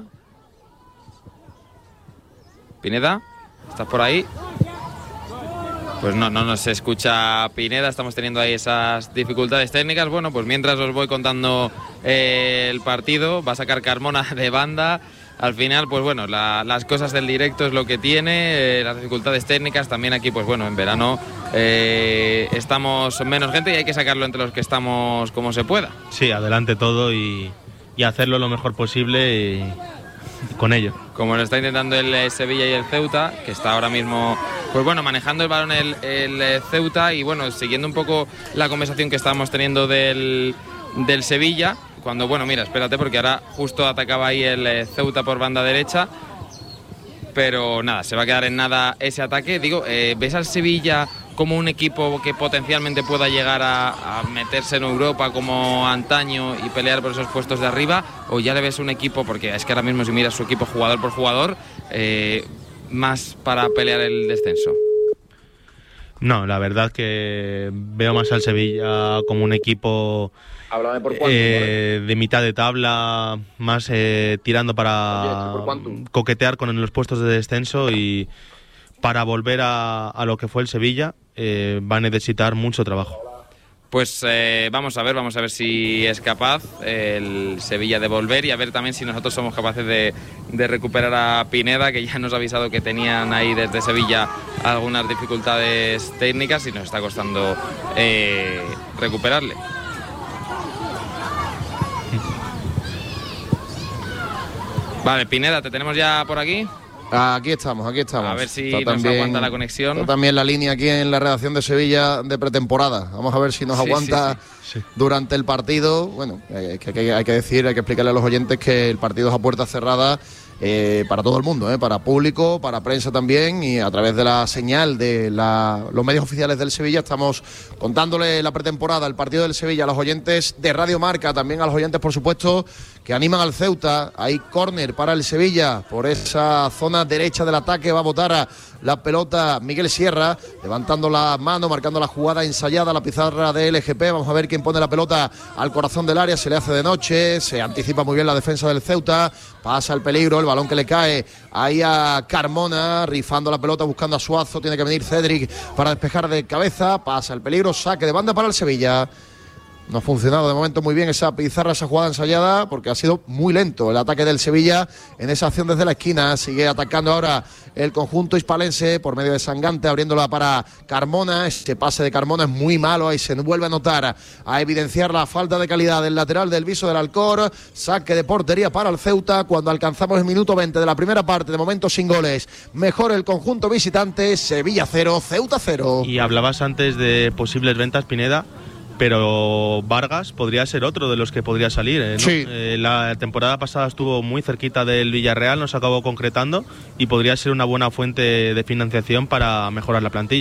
Pineda, ¿estás por ahí? Pues no, no nos escucha Pineda, estamos teniendo ahí esas dificultades técnicas. Bueno, pues mientras os voy contando eh, el partido, va a sacar Carmona de banda. Al final, pues bueno, la, las cosas del directo es lo que tiene, eh, las dificultades técnicas. También aquí, pues bueno, en verano eh, estamos menos gente y hay que sacarlo entre los que estamos como se pueda. Sí, adelante todo y, y hacerlo lo mejor posible y, y con ello. Como lo está intentando el eh, Sevilla y el Ceuta, que está ahora mismo, pues bueno, manejando el balón el, el eh, Ceuta y bueno, siguiendo un poco la conversación que estábamos teniendo del, del Sevilla. Cuando, bueno, mira, espérate, porque ahora justo atacaba ahí el eh, Ceuta por banda derecha, pero nada, se va a quedar en nada ese ataque. Digo, eh, ¿ves al Sevilla como un equipo que potencialmente pueda llegar a, a meterse en Europa como antaño y pelear por esos puestos de arriba? ¿O ya le ves un equipo, porque es que ahora mismo si miras su equipo jugador por jugador, eh, más para pelear el descenso? No, la verdad que veo más al Sevilla como un equipo... Háblame por cuánto, eh, de mitad de tabla, más eh, tirando para Oye, ¿por cuánto? coquetear con los puestos de descenso, y para volver a, a lo que fue el Sevilla eh, va a necesitar mucho trabajo. Pues eh, vamos a ver, vamos a ver si es capaz el Sevilla de volver y a ver también si nosotros somos capaces de, de recuperar a Pineda, que ya nos ha avisado que tenían ahí desde Sevilla algunas dificultades técnicas y nos está costando eh, recuperarle. Vale, Pineda, ¿te tenemos ya por aquí? Aquí estamos, aquí estamos. A ver si Está nos también- aguanta la conexión. Está también la línea aquí en la redacción de Sevilla de pretemporada. Vamos a ver si nos Sí, aguanta sí, durante el partido. Bueno, eh, que, que hay que decir, hay que explicarle a los oyentes que el partido es a puerta cerrada eh, para todo el mundo, eh, para público, para prensa también, y a través de la señal de la- los medios oficiales del Sevilla estamos contándole la pretemporada, el partido del Sevilla a los oyentes de Radio Marca, también a los oyentes, por supuesto, que animan al Ceuta. Hay córner para el Sevilla por esa zona derecha del ataque. Va a botar a la pelota Miguel Sierra, levantando la mano, marcando la jugada ensayada, la pizarra de L G P. Vamos a ver quién pone la pelota al corazón del área. Se le hace de noche, se anticipa muy bien la defensa del Ceuta, pasa el peligro, el balón que le cae ahí a Carmona, rifando la pelota, buscando a Suazo. Tiene que venir Cedric para despejar de cabeza, pasa el peligro, saque de banda para el Sevilla. No ha funcionado de momento muy bien esa pizarra, esa jugada ensayada, porque ha sido muy lento el ataque del Sevilla en esa acción desde la esquina. Sigue atacando ahora el conjunto hispalense por medio de Sangante, abriéndola para Carmona. Ese pase de Carmona es muy malo, ahí se vuelve a notar, a evidenciar la falta de calidad del lateral del Viso del Alcor. Saque de portería para el Ceuta cuando alcanzamos el minuto veinte de la primera parte, de momento sin goles. Mejor el conjunto visitante, Sevilla cero, Ceuta cero. Y hablabas antes de posibles ventas, Pineda, pero Vargas podría ser otro de los que podría salir, ¿eh? ¿no? Sí. Eh, la temporada pasada estuvo muy cerquita del Villarreal, no se acabó concretando y podría ser una buena fuente de financiación para mejorar la plantilla.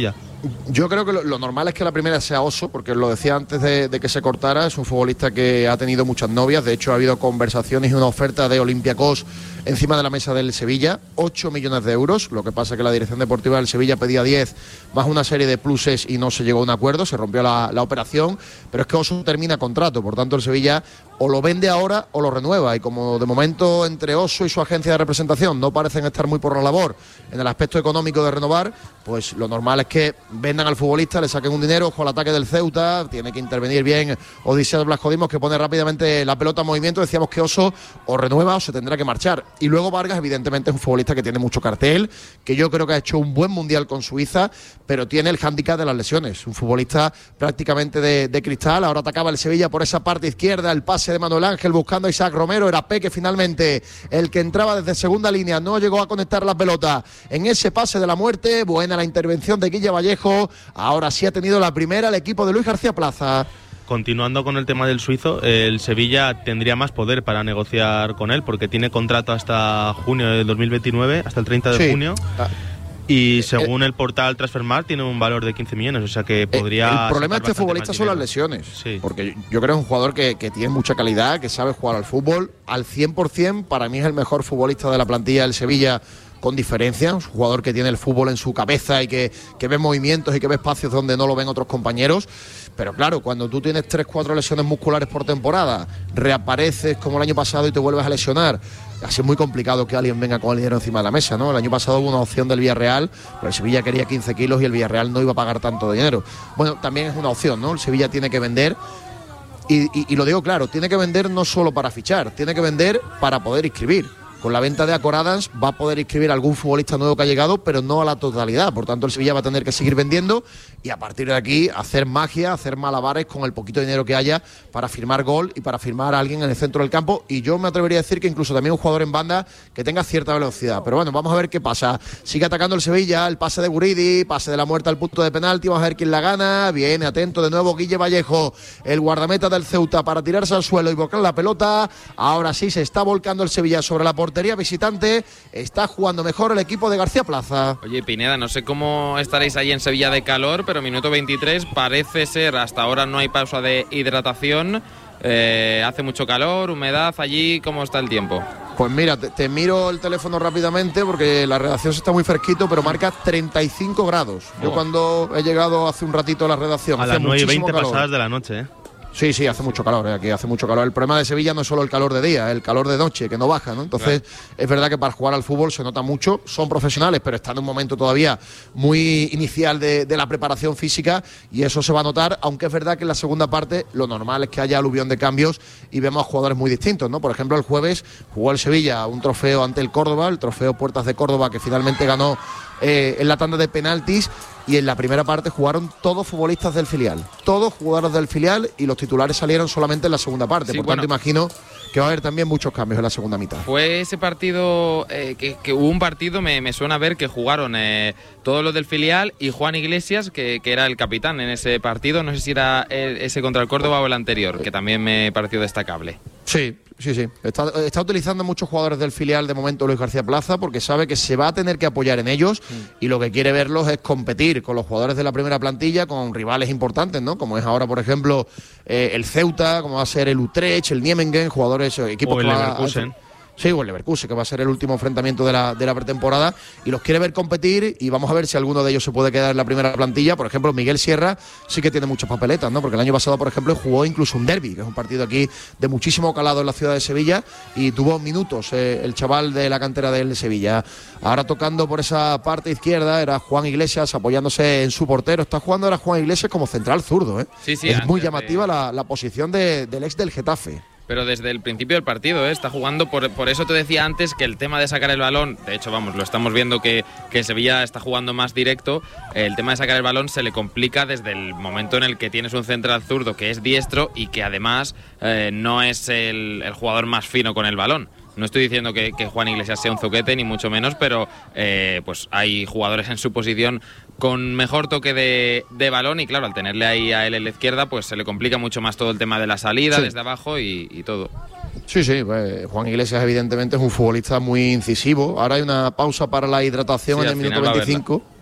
Yo creo que lo, lo normal es que la primera sea Oso, porque lo decía antes de, de que se cortara, es un futbolista que ha tenido muchas novias, de hecho ha habido conversaciones y una oferta de Olympiacos encima de la mesa del Sevilla, ocho millones de euros, lo que pasa que la dirección deportiva del Sevilla pedía diez, más una serie de pluses y no se llegó a un acuerdo, se rompió la, la operación, pero es que Oso termina contrato, por tanto el Sevilla o lo vende ahora o lo renueva, y como de momento entre Oso y su agencia de representación no parecen estar muy por la labor en el aspecto económico de renovar, pues lo normal es que vendan al futbolista, le saquen un dinero. Ojo al ataque del Ceuta, tiene que intervenir bien Odisseas Blasco Dimos, que pone rápidamente la pelota en movimiento. Decíamos que Oso o renueva o se tendrá que marchar. Y luego Vargas, evidentemente, es un futbolista que tiene mucho cartel, que yo creo que ha hecho un buen mundial con Suiza, pero tiene el hándicap de las lesiones. Un futbolista prácticamente de, de cristal. Ahora atacaba el Sevilla por esa parte izquierda, el pase de Manuel Ángel buscando a Isaac Romero. Era Peque finalmente el que entraba desde segunda línea, no llegó a conectar la pelota en ese pase de la muerte. Buena la intervención de Guille Vallejo. Ahora sí ha tenido la primera el equipo de Luis García Plaza. Continuando con el tema del suizo, el Sevilla tendría más poder para negociar con él, porque tiene contrato hasta junio de dos mil veintinueve, hasta el treinta de sí. junio. Ah. Y según eh, el portal Transfermarkt tiene un valor de quince millones, o sea que podría... El problema de este futbolista son las lesiones, sí. porque yo creo que es un jugador que, que tiene mucha calidad, que sabe jugar al fútbol al cien por ciento. Para mí es el mejor futbolista de la plantilla del Sevilla, con diferencia, un jugador que tiene el fútbol en su cabeza y que, que ve movimientos y que ve espacios donde no lo ven otros compañeros. Pero claro, cuando tú tienes tres, cuatro lesiones musculares por temporada, reapareces como el año pasado y te vuelves a lesionar, así es muy complicado que alguien venga con el dinero encima de la mesa, ¿no? El año pasado hubo una opción del Villarreal, pero el Sevilla quería quince kilos y el Villarreal no iba a pagar tanto dinero. Bueno, también es una opción, ¿no? El Sevilla tiene que vender. Y, y, y lo digo claro, tiene que vender no solo para fichar, tiene que vender para poder inscribir. Con la venta de Acor Adams va a poder inscribir a algún futbolista nuevo que ha llegado, pero no a la totalidad. Por tanto, el Sevilla va a tener que seguir vendiendo y a partir de aquí hacer magia, hacer malabares con el poquito dinero que haya para firmar gol y para firmar a alguien en el centro del campo. Y yo me atrevería a decir que incluso también un jugador en banda que tenga cierta velocidad. Pero bueno, vamos a ver qué pasa. Sigue atacando el Sevilla, el pase de Guridi, pase de la muerte al punto de penalti. Vamos a ver quién la gana. Viene atento de nuevo Guille Vallejo, el guardameta del Ceuta, para tirarse al suelo y volcar la pelota. Ahora sí se está volcando el Sevilla sobre la portería visitante, está jugando mejor el equipo de García Plaza. Oye, Pineda, no sé cómo estaréis ahí en Sevilla de calor, pero minuto veintitrés parece ser, hasta ahora no hay pausa de hidratación, eh, hace mucho calor, humedad allí, ¿cómo está el tiempo? Pues mira, te, te miro el teléfono rápidamente porque la redacción está muy fresquito, pero marca treinta y cinco grados. Yo oh. cuando he llegado hace un ratito a la redacción, a las nueve y veinte pasadas de la noche, ¿eh? Sí, sí, hace mucho calor, ¿eh? Aquí hace mucho calor. El problema de Sevilla no es solo el calor de día, el calor de noche, que no baja, ¿no? Entonces, claro, es verdad que para jugar al fútbol se nota mucho. Son profesionales, pero están en un momento todavía muy inicial de, de la preparación física y eso se va a notar, aunque es verdad que en la segunda parte lo normal es que haya aluvión de cambios y vemos a jugadores muy distintos, ¿no? Por ejemplo, el jueves jugó el Sevilla un trofeo ante el Córdoba, el trofeo Puertas de Córdoba, que finalmente ganó eh, en la tanda de penaltis. Y en la primera parte jugaron todos futbolistas del filial, todos jugadores del filial, y los titulares salieron solamente en la segunda parte. Sí, por bueno, tanto, imagino que va a haber también muchos cambios en la segunda mitad. Fue ese partido, eh, que, que hubo un partido, me, me suena a ver que jugaron eh, todos los del filial y Juan Iglesias, que, que era el capitán en ese partido. No sé si era el, ese contra el Córdoba o el anterior, que también me pareció destacable. Sí, sí, sí. Está, está utilizando muchos jugadores del filial de momento Luis García Plaza porque sabe que se va a tener que apoyar en ellos mm. y lo que quiere verlos es competir con los jugadores de la primera plantilla, con rivales importantes, ¿no? Como es ahora, por ejemplo, eh, el Ceuta, como va a ser el Utrecht, el Nijmegen, jugadores, equipos o el que Leverkusen. Va a, Sí, o el Leverkusen, que va a ser el último enfrentamiento de la, de la pretemporada, y los quiere ver competir, y vamos a ver si alguno de ellos se puede quedar en la primera plantilla. Por ejemplo, Miguel Sierra sí que tiene muchas papeletas, ¿no? Porque el año pasado, por ejemplo, jugó incluso un derbi, que es un partido aquí de muchísimo calado en la ciudad de Sevilla, y tuvo minutos eh, el chaval de la cantera del Sevilla. Ahora tocando por esa parte izquierda era Juan Iglesias apoyándose en su portero. Está jugando ahora Juan Iglesias como central zurdo, ¿eh? Sí, sí, es muy llamativa de... la, la posición de, del ex del Getafe. Pero desde el principio del partido, ¿eh? Está jugando, por, por eso te decía antes que el tema de sacar el balón, de hecho, vamos, lo estamos viendo que, que Sevilla está jugando más directo, el tema de sacar el balón se le complica desde el momento en el que tienes un central zurdo que es diestro y que además eh, no es el, el jugador más fino con el balón. No estoy diciendo que, que Juan Iglesias sea un zoquete, ni mucho menos, pero eh, pues hay jugadores en su posición con mejor toque de, de balón y claro, al tenerle ahí a él en la izquierda, pues se le complica mucho más todo el tema de la salida, sí, desde abajo y, y todo. Sí, sí, pues Juan Iglesias evidentemente es un futbolista muy incisivo. Ahora hay una pausa para la hidratación sí, en el minuto veinticinco.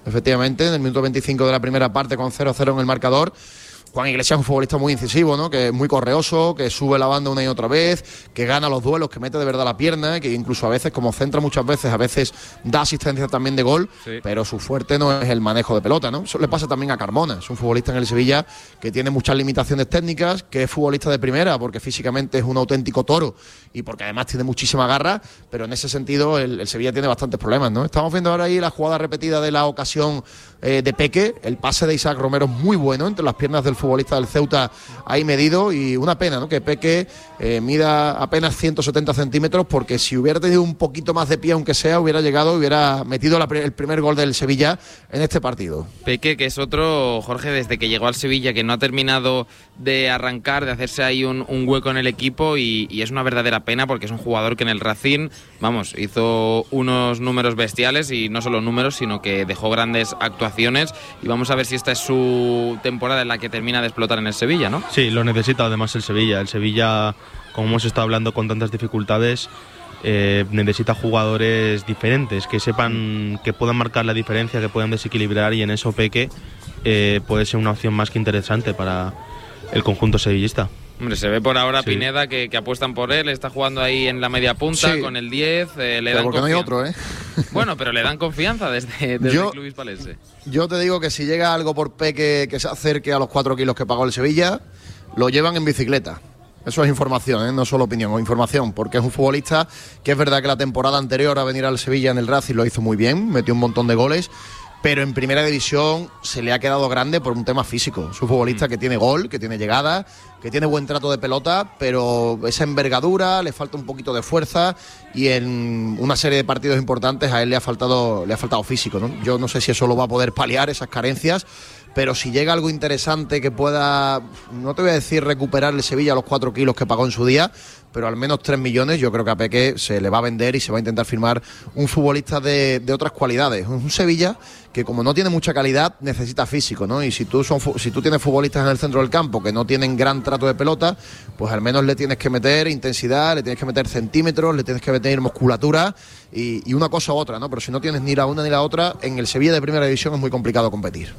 efectivamente, en el minuto veinticinco de la primera parte con cero cero en el marcador. Juan Iglesias es un futbolista muy incisivo, ¿no? Que es muy correoso, que sube la banda una y otra vez, que gana los duelos, que mete de verdad la pierna, que incluso a veces, como centra muchas veces, a veces da asistencia también de gol, sí. Pero su fuerte no es el manejo de pelota, ¿no? Eso le pasa también a Carmona, es un futbolista en el Sevilla que tiene muchas limitaciones técnicas, que es futbolista de primera, porque físicamente es un auténtico toro y porque además tiene muchísima garra, pero en ese sentido el, el Sevilla tiene bastantes problemas, ¿no? Estamos viendo ahora ahí la jugada repetida de la ocasión eh, de Peque, el pase de Isaac Romero es muy bueno entre las piernas del futbolista del Ceuta ahí medido, y una pena, ¿no? Que Peque eh, mida apenas ciento setenta centímetros, porque si hubiera tenido un poquito más de pie, aunque sea, hubiera llegado, hubiera metido la, el primer gol del Sevilla en este partido. Peque, que es otro, Jorge, desde que llegó al Sevilla, que no ha terminado de arrancar, de hacerse ahí un, un hueco en el equipo, y, y es una verdadera pena porque es un jugador que en el Racing, vamos, hizo unos números bestiales, y no solo números, sino que dejó grandes actuaciones, y vamos a ver si esta es su temporada en la que termina de explotar en el Sevilla, ¿no? Sí, lo necesita además el Sevilla. El Sevilla, como hemos estado hablando, con tantas dificultades, eh, necesita jugadores diferentes, que sepan, que puedan marcar la diferencia, que puedan desequilibrar, y en eso Peque eh, puede ser una opción más que interesante para el conjunto sevillista. Hombre, se ve por ahora sí. Pineda que, que apuestan por él, está jugando ahí en la media punta, sí, con el diez, eh, le pero dan porque confianza. No hay otro, ¿eh? Bueno, pero le dan confianza desde, desde yo, el club hispalense. Yo te digo que si llega algo por Peque que se acerque a los cuatro kilos que pagó el Sevilla, lo llevan en bicicleta. Eso es información, ¿eh? No solo opinión, o información, porque es un futbolista que es verdad que la temporada anterior a venir al Sevilla en el Racing lo hizo muy bien, metió un montón de goles, pero en primera división se le ha quedado grande por un tema físico. Es un futbolista que tiene gol, que tiene llegada, que tiene buen trato de pelota, pero esa envergadura, le falta un poquito de fuerza, y en una serie de partidos importantes a él le ha faltado, le ha faltado físico, ¿no? Yo no sé si eso lo va a poder paliar, esas carencias, pero si llega algo interesante que pueda, no te voy a decir recuperar el Sevilla los cuatro kilos que pagó en su día, pero al menos tres millones, yo creo que a Peque se le va a vender y se va a intentar firmar un futbolista de, de otras cualidades. Un Sevilla que, como no tiene mucha calidad, necesita físico, ¿no? Y si tú, son, si tú tienes futbolistas en el centro del campo que no tienen gran trato de pelota, pues al menos le tienes que meter intensidad, le tienes que meter centímetros, le tienes que meter musculatura y, y una cosa u otra, ¿no? Pero si no tienes ni la una ni la otra, en el Sevilla de primera división es muy complicado competir.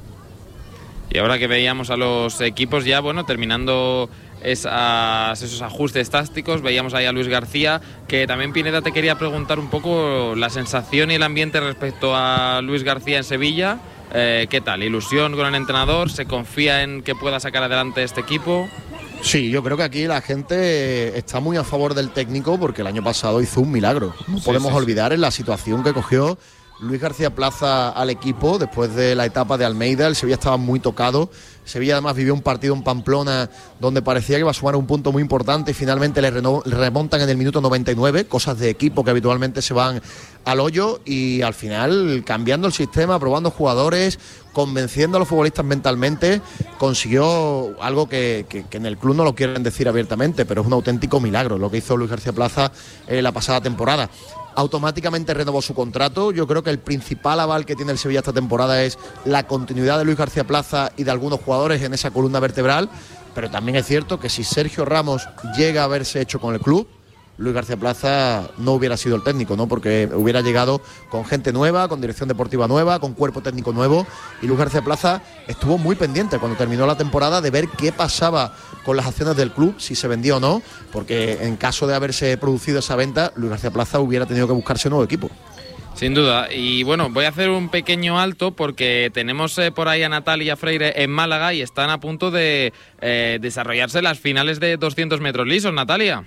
Y ahora que veíamos a los equipos ya, bueno, terminando esas, esos ajustes tácticos, veíamos ahí a Luis García, que también, Pineda, te quería preguntar un poco la sensación y el ambiente respecto a Luis García en Sevilla. Eh, ¿Qué tal? ¿Ilusión con el entrenador? ¿Se confía en que pueda sacar adelante este equipo? Sí, yo creo que aquí la gente está muy a favor del técnico, porque el año pasado hizo un milagro. No sí, podemos sí, olvidar sí. en la situación que cogió Luis García Plaza al equipo después de la etapa de Almeida. El Sevilla estaba muy tocado. Sevilla además vivió un partido en Pamplona donde parecía que iba a sumar un punto muy importante, y finalmente le remontan en el minuto noventa y nueve, cosas de equipo que habitualmente se van al hoyo, y al final, cambiando el sistema, probando jugadores, convenciendo a los futbolistas mentalmente, consiguió algo que, que, que en el club no lo quieren decir abiertamente, pero es un auténtico milagro lo que hizo Luis García Plaza eh, la pasada temporada. Automáticamente renovó su contrato. Yo creo que el principal aval que tiene el Sevilla esta temporada es la continuidad de Luis García Plaza y de algunos jugadores en esa columna vertebral, pero también es cierto que si Sergio Ramos llega a haberse hecho con el club, Luis García Plaza no hubiera sido el técnico, ¿no? Porque hubiera llegado con gente nueva, con dirección deportiva nueva, con cuerpo técnico nuevo, y Luis García Plaza estuvo muy pendiente cuando terminó la temporada de ver qué pasaba con las acciones del club, si se vendía o no, porque en caso de haberse producido esa venta, Luis García Plaza hubiera tenido que buscarse un nuevo equipo. Sin duda. Y bueno, voy a hacer un pequeño alto porque tenemos eh, por ahí a Natalia Freire en Málaga y están a punto de eh, desarrollarse las finales de doscientos metros lisos. Natalia.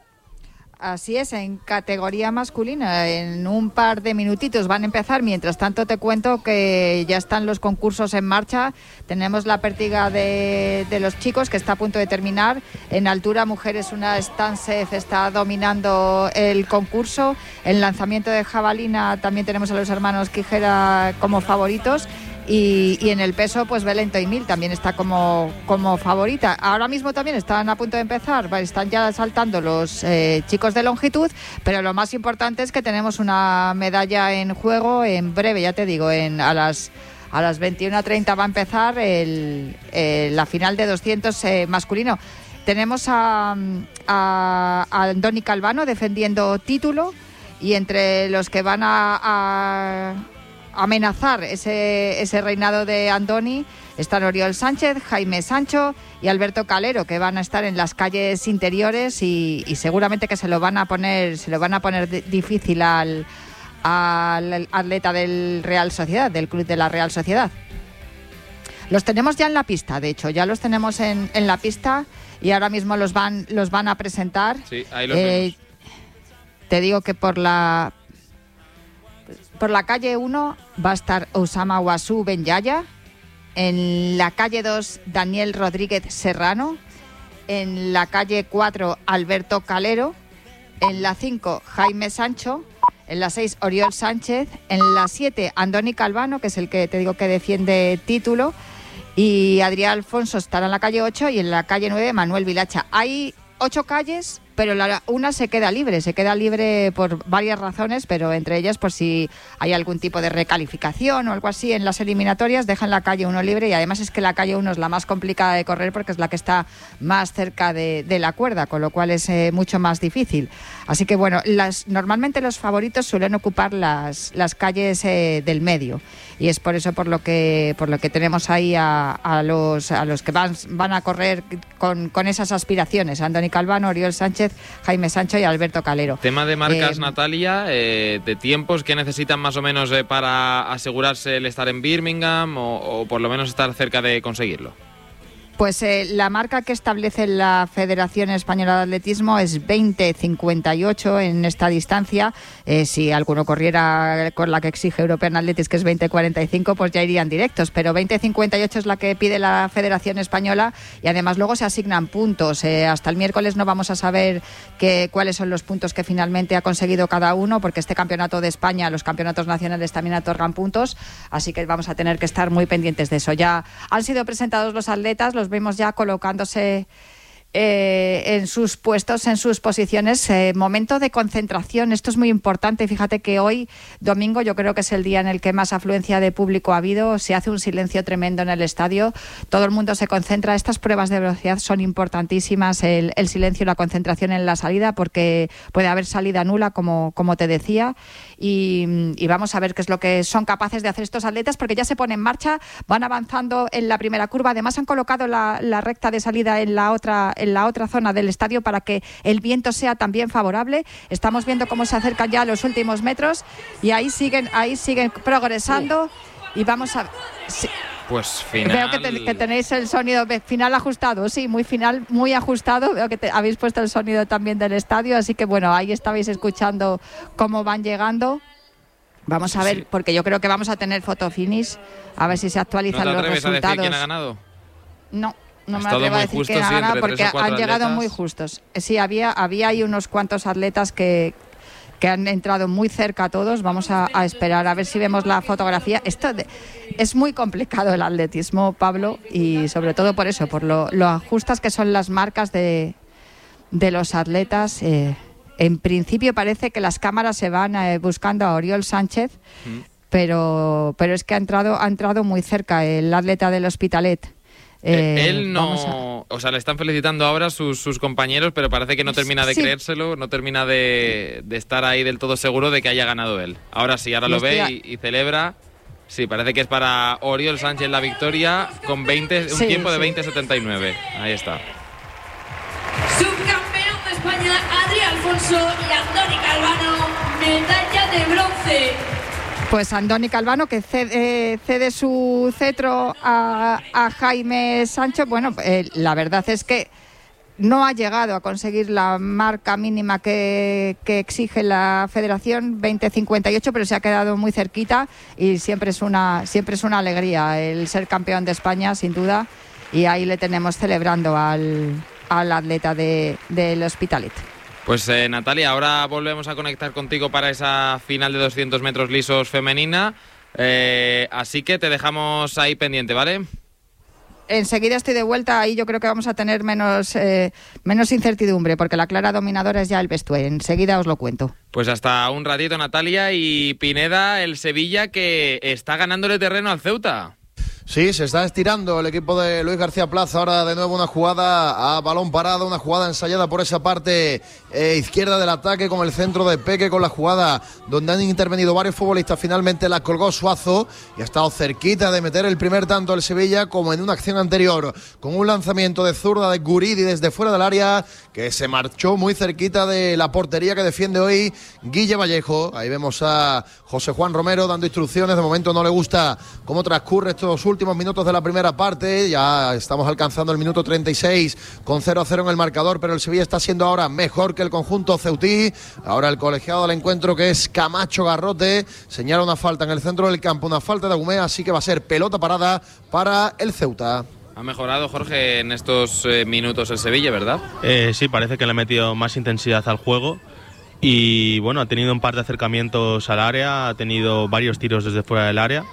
Así es, en categoría masculina, en un par de minutitos van a empezar. Mientras tanto te cuento que ya están los concursos en marcha. Tenemos la pértiga de, de los chicos, que está a punto de terminar. En altura mujeres, una Stansef está dominando el concurso. En lanzamiento de jabalina también tenemos a los hermanos Quijera como favoritos. Y, y en el peso, pues Belén Toimil también está como, como favorita. Ahora mismo también están a punto de empezar, están ya saltando los eh, chicos de longitud, pero lo más importante es que tenemos una medalla en juego en breve, ya te digo, en a las a las veintiuna treinta va a empezar el, eh, la final de doscientos eh, masculino. Tenemos a, a, a Andoni Calvano defendiendo título, y entre los que van a... a amenazar ese, ese reinado de Andoni están Oriol Sánchez, Jaime Sancho y Alberto Calero, que van a estar en las calles interiores y, y seguramente que se lo van a poner, se lo van a poner de, difícil al, al atleta del Real Sociedad, del club de la Real Sociedad. Los tenemos ya en la pista, de hecho, ya los tenemos en, en la pista y ahora mismo los van, los van a presentar. Sí, ahí los eh, vemos. Te digo que por la por la calle uno va a estar Osama Wasu Benyaya, en la calle dos Daniel Rodríguez Serrano, en la calle cuatro Alberto Calero, en la cinco Jaime Sancho, en la seis Oriol Sánchez, en la siete Andoni Calvano, que es el que te digo que defiende título, y Adrián Alfonso estará en la calle ocho y en la calle nueve Manuel Vilacha. Hay ocho calles, pero la, una se queda libre, se queda libre por varias razones, pero entre ellas por si hay algún tipo de recalificación o algo así en las eliminatorias, dejan la calle uno libre y además es que la calle uno es la más complicada de correr porque es la que está más cerca de, de la cuerda, con lo cual es eh, mucho más difícil. Así que bueno, las, normalmente los favoritos suelen ocupar las, las calles eh, del medio y es por eso por lo que por lo que tenemos ahí a, a los a los que van, van a correr con, con esas aspiraciones, Andoni Calvano, Oriol Sánchez, Jaime Sancho y Alberto Calero. Tema de marcas, eh, Natalia, eh, de tiempos que necesitan más o menos eh, para asegurarse el estar en Birmingham o, o por lo menos estar cerca de conseguirlo. Pues eh, la marca que establece la Federación Española de Atletismo es veinte cincuenta y ocho en esta distancia. Eh, si alguno corriera con la que exige European Athletics, que es veinte cuarenta y cinco, pues ya irían directos. Pero veinte cincuenta y ocho es la que pide la Federación Española y además luego se asignan puntos. Eh, hasta el miércoles no vamos a saber que, cuáles son los puntos que finalmente ha conseguido cada uno, porque este campeonato de España, los campeonatos nacionales también otorgan puntos. Así que vamos a tener que estar muy pendientes de eso. Ya han sido presentados los atletas, los vemos ya colocándose eh, en sus puestos, en sus posiciones. Eh, momento de concentración, esto es muy importante. Fíjate que hoy, domingo, yo creo que es el día en el que más afluencia de público ha habido. Se hace un silencio tremendo en el estadio. Todo el mundo se concentra. Estas pruebas de velocidad son importantísimas, el, el silencio y la concentración en la salida, porque puede haber salida nula, como, como te decía. Y, y vamos a ver qué es lo que son capaces de hacer estos atletas, porque ya se ponen en marcha, van avanzando en la primera curva. Además han colocado la, la recta de salida en la otra en la otra zona del estadio para que el viento sea también favorable. Estamos viendo cómo se acercan ya los últimos metros y ahí siguen ahí siguen progresando y vamos a sí. Pues final. Veo que, te, que tenéis el sonido final ajustado, sí, muy final, muy ajustado. Veo que te, habéis puesto el sonido también del estadio, así que bueno, ahí estabais escuchando cómo van llegando. Vamos a ver, sí, porque yo creo que vamos a tener fotofinish, a ver si se actualizan los resultados. ¿No te atreves a decir quién ha ganado? No, no me atrevo a decir quién ha ganado porque han llegado muy justos. Sí, había, había ahí unos cuantos atletas que... que han entrado muy cerca a todos. Vamos a, a esperar a ver si vemos la fotografía. Esto de, es muy complicado el atletismo, Pablo, y sobre todo por eso, por lo, lo ajustas que son las marcas de, de los atletas. Eh, en principio parece que las cámaras se van eh, buscando a Oriol Sánchez, mm. pero, pero es que ha entrado, ha entrado muy cerca el atleta del Hospitalet. Eh, Él no, a... o sea, le están felicitando ahora sus, sus compañeros, pero parece que no termina de sí. creérselo, no termina de, de estar ahí del todo seguro de que haya ganado él. Ahora sí, ahora lo ve y, y celebra. Sí, parece que es para Oriol Sánchez la victoria con veinte, un sí, tiempo de sí. veinte setenta y nueve. Ahí está. Subcampeón de España, Adrián Alfonso y Andoni Calvano, medalla de bronce. Pues Andoni Calvano, que cede, eh, cede su cetro a, a Jaime Sancho. Bueno, eh, la verdad es que no ha llegado a conseguir la marca mínima que, que exige la Federación, veinte cincuenta y ocho, pero se ha quedado muy cerquita y siempre es una, siempre es una alegría el ser campeón de España, sin duda. Y ahí le tenemos celebrando al, al atleta de, del Hospitalet. Pues eh, Natalia, ahora volvemos a conectar contigo para esa final de doscientos metros lisos femenina, eh, así que te dejamos ahí pendiente, ¿vale? Enseguida estoy de vuelta, ahí yo creo que vamos a tener menos, eh, menos incertidumbre, porque la clara dominadora es ya el vestuario. Enseguida os lo cuento. Pues hasta un ratito, Natalia. Y Pineda, el Sevilla que está ganándole terreno al Ceuta. Sí, se está estirando el equipo de Luis García Plaza. Ahora de nuevo una jugada a balón parado, una jugada ensayada por esa parte eh, izquierda del ataque con el centro de Peque, con la jugada donde han intervenido varios futbolistas. Finalmente la colgó Suazo y ha estado cerquita de meter el primer tanto el Sevilla, como en una acción anterior, con un lanzamiento de zurda de Guridi desde fuera del área, que se marchó muy cerquita de la portería que defiende hoy Guille Vallejo. Ahí vemos a José Juan Romero dando instrucciones. De momento no le gusta cómo transcurre estos últimos minutos de la primera parte. Ya estamos alcanzando el minuto treinta y seis con cero a cero en el marcador, pero el Sevilla está siendo ahora mejor que el conjunto ceutí. Ahora el colegiado del encuentro, que es Camacho Garrote, señala una falta en el centro del campo, una falta de Agumé, así que va a ser pelota parada para el Ceuta. Ha mejorado, Jorge, en estos eh, minutos el Sevilla, ¿verdad? Eh, sí, parece que le ha metido más intensidad al juego y bueno, ha tenido un par de acercamientos al área, ha tenido varios tiros desde fuera del área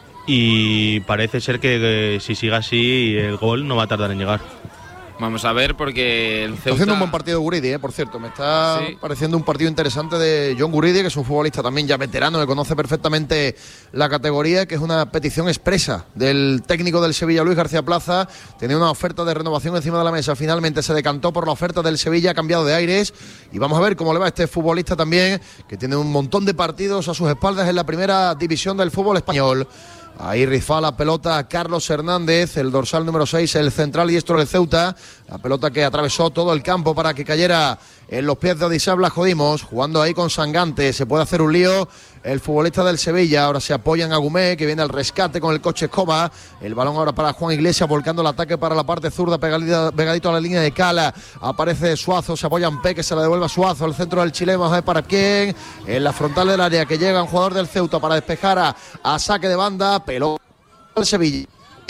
y parece ser que, que si sigue así el gol no va a tardar en llegar. Vamos a ver, porque el Ceuta... Está haciendo un buen partido Guridi, eh, por cierto. Me está sí. pareciendo un partido interesante de John Guridi, que es un futbolista también ya veterano, que conoce perfectamente la categoría, que es una petición expresa del técnico del Sevilla, Luis García Plaza. Tenía una oferta de renovación encima de la mesa. Finalmente se decantó por la oferta del Sevilla, ha cambiado de aires. Y vamos a ver cómo le va a este futbolista también, que tiene un montón de partidos a sus espaldas en la primera división del fútbol español. Ahí rifa la pelota Carlos Hernández, el dorsal número seis, el central diestro del Ceuta. La pelota que atravesó todo el campo para que cayera en los pies de Odisea Blascodimos, jugando ahí con Sangante. Se puede hacer un lío el futbolista del Sevilla. Ahora se apoya en Agumé, que viene al rescate con el coche Escoba. El balón ahora para Juan Iglesias, volcando el ataque para la parte zurda, pegadito, pegadito a la línea de Cala. Aparece Suazo, se apoya en Peque, se la devuelve a Suazo. El centro del chileno, vamos a ver para quién. En la frontal del área, que llega un jugador del Ceuta para despejar a, a saque de banda. Pelota al Sevilla.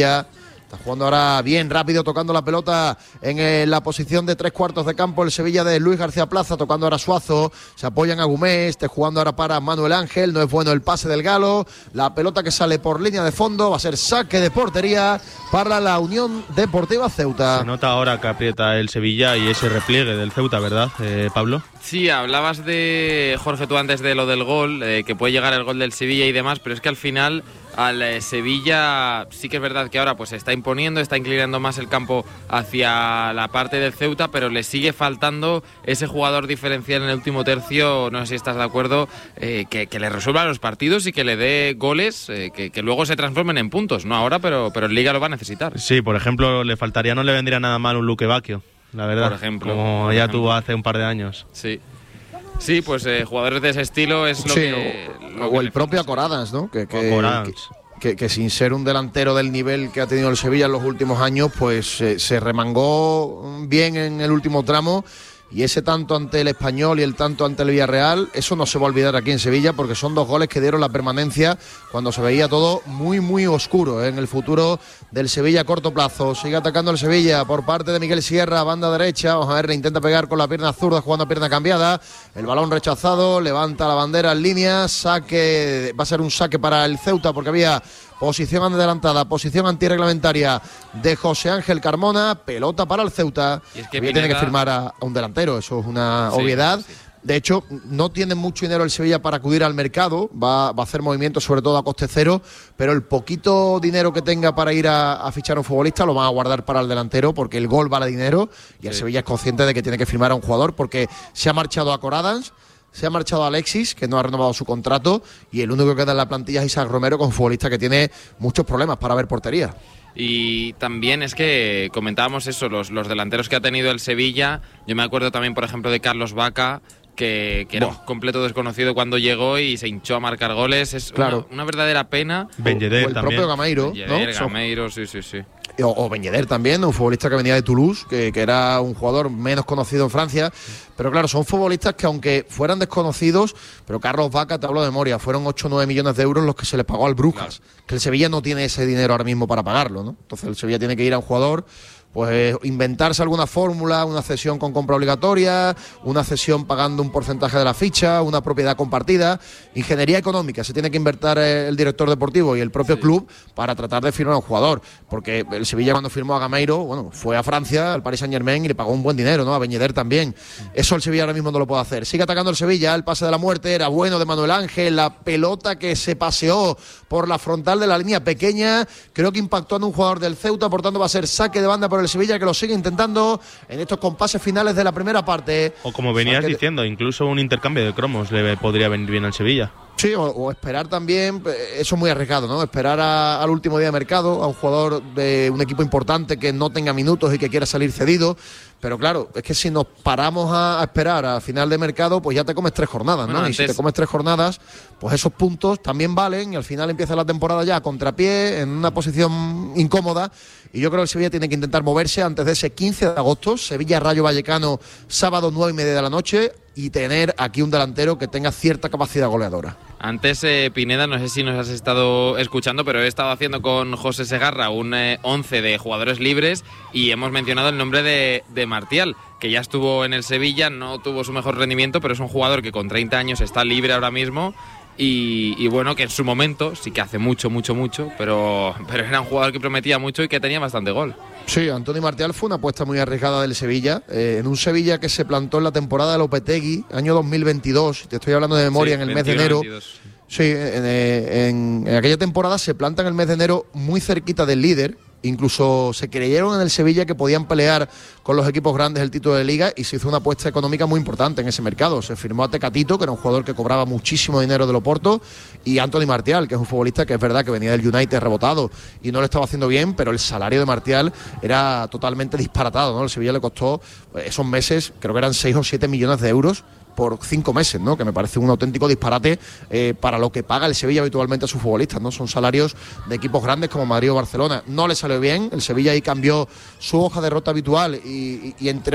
Está jugando ahora bien rápido, tocando la pelota en eh, la posición de tres cuartos de campo el Sevilla de Luis García Plaza, tocando ahora Suazo, se apoya en Agumé, este jugando ahora para Manuel Ángel. No es bueno el pase del Galo, la pelota que sale por línea de fondo, va a ser saque de portería para la Unión Deportiva Ceuta. Se nota ahora que aprieta el Sevilla y ese repliegue del Ceuta, ¿verdad, eh, Pablo? Sí, hablabas de, Jorge, tú antes de lo del gol, eh, que puede llegar el gol del Sevilla y demás, pero es que al final al eh, Sevilla sí que es verdad que ahora pues se está imponiendo, está inclinando más el campo hacia la parte del Ceuta, pero le sigue faltando ese jugador diferencial en el último tercio, no sé si estás de acuerdo, eh, que, que le resuelva los partidos y que le dé goles eh, que, que luego se transformen en puntos, no ahora, pero, pero en Liga lo va a necesitar. Sí, por ejemplo, le faltaría, no le vendría nada mal un Luque Bacchio, la verdad, por ejemplo, como por ya ejemplo. tuvo hace un par de años. Sí. Sí, pues eh, jugadores de ese estilo es lo sí, que... O, lo o que el propio Acoradans, ¿no? Que, que, Acoradans. que, que, que sin ser un delantero del nivel que ha tenido el Sevilla en los últimos años, pues eh, se remangó bien en el último tramo. Y ese tanto ante el Español y el tanto ante el Villarreal, eso no se va a olvidar aquí en Sevilla, porque son dos goles que dieron la permanencia cuando se veía todo muy, muy oscuro, ¿eh? En el futuro del Sevilla a corto plazo. Sigue atacando el Sevilla por parte de Miguel Sierra, banda derecha. Vamos a ver, le intenta pegar con la pierna zurda, jugando a pierna cambiada. El balón rechazado, levanta la bandera en línea, saque, va a ser un saque para el Ceuta, porque había posición adelantada, posición antirreglamentaria de José Ángel Carmona, pelota para el Ceuta. Y es que Pineda... tiene que firmar a, a un delantero, eso es una sí, obviedad. Sí. De hecho, no tiene mucho dinero el Sevilla para acudir al mercado, va, va a hacer movimientos sobre todo a coste cero, pero el poquito dinero que tenga para ir a, a fichar a un futbolista lo van a guardar para el delantero, porque el gol vale dinero y el sí. Sevilla es consciente de que tiene que firmar a un jugador, porque se ha marchado a Acoradans, se ha marchado Alexis, que no ha renovado su contrato, y el único que queda en la plantilla es Isaac Romero, con un futbolista que tiene muchos problemas para ver portería. Y también es que comentábamos eso, los, los delanteros que ha tenido el Sevilla. Yo me acuerdo también, por ejemplo, de Carlos Vaca, que, que era un completo desconocido cuando llegó y se hinchó a marcar goles. Es claro. una, una verdadera pena. Ben Yedder o el también. propio Gameiro, Ben Yedder, ¿no? Gameiro, sí, sí, sí. O, o Ben Yedder también, un futbolista que venía de Toulouse, que, que era un jugador menos conocido en Francia. Pero claro, son futbolistas que aunque fueran desconocidos, pero Carlos Vaca, te hablo de memoria, fueron ocho o nueve millones de euros los que se les pagó al Brujas. Claro. Que el Sevilla no tiene ese dinero ahora mismo para pagarlo, ¿no? Entonces el Sevilla tiene que ir a un jugador pues inventarse alguna fórmula, una cesión con compra obligatoria, una cesión pagando un porcentaje de la ficha, una propiedad compartida, ingeniería económica. Se tiene que invertir el director deportivo y el propio sí. club para tratar de firmar a un jugador, porque el Sevilla cuando firmó a Gameiro, bueno, fue a Francia, al Paris Saint-Germain, y le pagó un buen dinero, ¿no? A Ben Yedder también. Eso el Sevilla ahora mismo no lo puede hacer. Sigue atacando el Sevilla, el pase de la muerte era bueno de Manuel Ángel, la pelota que se paseó por la frontal de la línea pequeña, creo que impactó en un jugador del Ceuta, por tanto va a ser saque de banda por el Sevilla, que lo sigue intentando en estos compases finales de la primera parte. O como venías saque diciendo, de... incluso un intercambio de cromos le podría venir bien al Sevilla. Sí, o, o esperar también, eso es muy arriesgado, ¿no? Esperar a, al último día de mercado a un jugador de un equipo importante que no tenga minutos y que quiera salir cedido. Pero claro, es que si nos paramos a, a esperar a final de mercado, pues ya te comes tres jornadas, ¿no? Bueno, y si te comes tres jornadas, pues esos puntos también valen y al final empieza la temporada ya a contrapié, en una posición incómoda. Y yo creo que el Sevilla tiene que intentar moverse antes de ese quince de agosto, Sevilla-Rayo Vallecano, sábado nueve y media de la noche, y tener aquí un delantero que tenga cierta capacidad goleadora. Antes, eh, Pineda, no sé si nos has estado escuchando, pero he estado haciendo con José Segarra un eh, once de jugadores libres y hemos mencionado el nombre de, de Martial, que ya estuvo en el Sevilla, no tuvo su mejor rendimiento, pero es un jugador que con treinta años está libre ahora mismo. Y, y bueno, que en su momento, sí que hace mucho, mucho, mucho, pero, pero era un jugador que prometía mucho y que tenía bastante gol. Sí, Antoni Martial fue una apuesta muy arriesgada del Sevilla, eh, en un Sevilla que se plantó en la temporada de Lopetegui, año dos mil veintidós, te estoy hablando de memoria, sí, en el mes de enero. veintidós. Sí, en, en, en aquella temporada se planta en el mes de enero muy cerquita del líder. Incluso se creyeron en el Sevilla que podían pelear con los equipos grandes el título de Liga y se hizo una apuesta económica muy importante en ese mercado. Se firmó a Tecatito, que era un jugador que cobraba muchísimo dinero del Oporto, y Antoni Martial, que es un futbolista que es verdad que venía del United rebotado y no lo estaba haciendo bien, pero el salario de Martial era totalmente disparatado, ¿no? El Sevilla le costó esos meses, creo que eran seis o siete millones de euros por cinco meses, ¿no? Que me parece un auténtico disparate eh, para lo que paga el Sevilla habitualmente a sus futbolistas, ¿no? Son salarios de equipos grandes como Madrid o Barcelona. No le salió bien, el Sevilla ahí cambió su hoja de ruta habitual y, y, y entre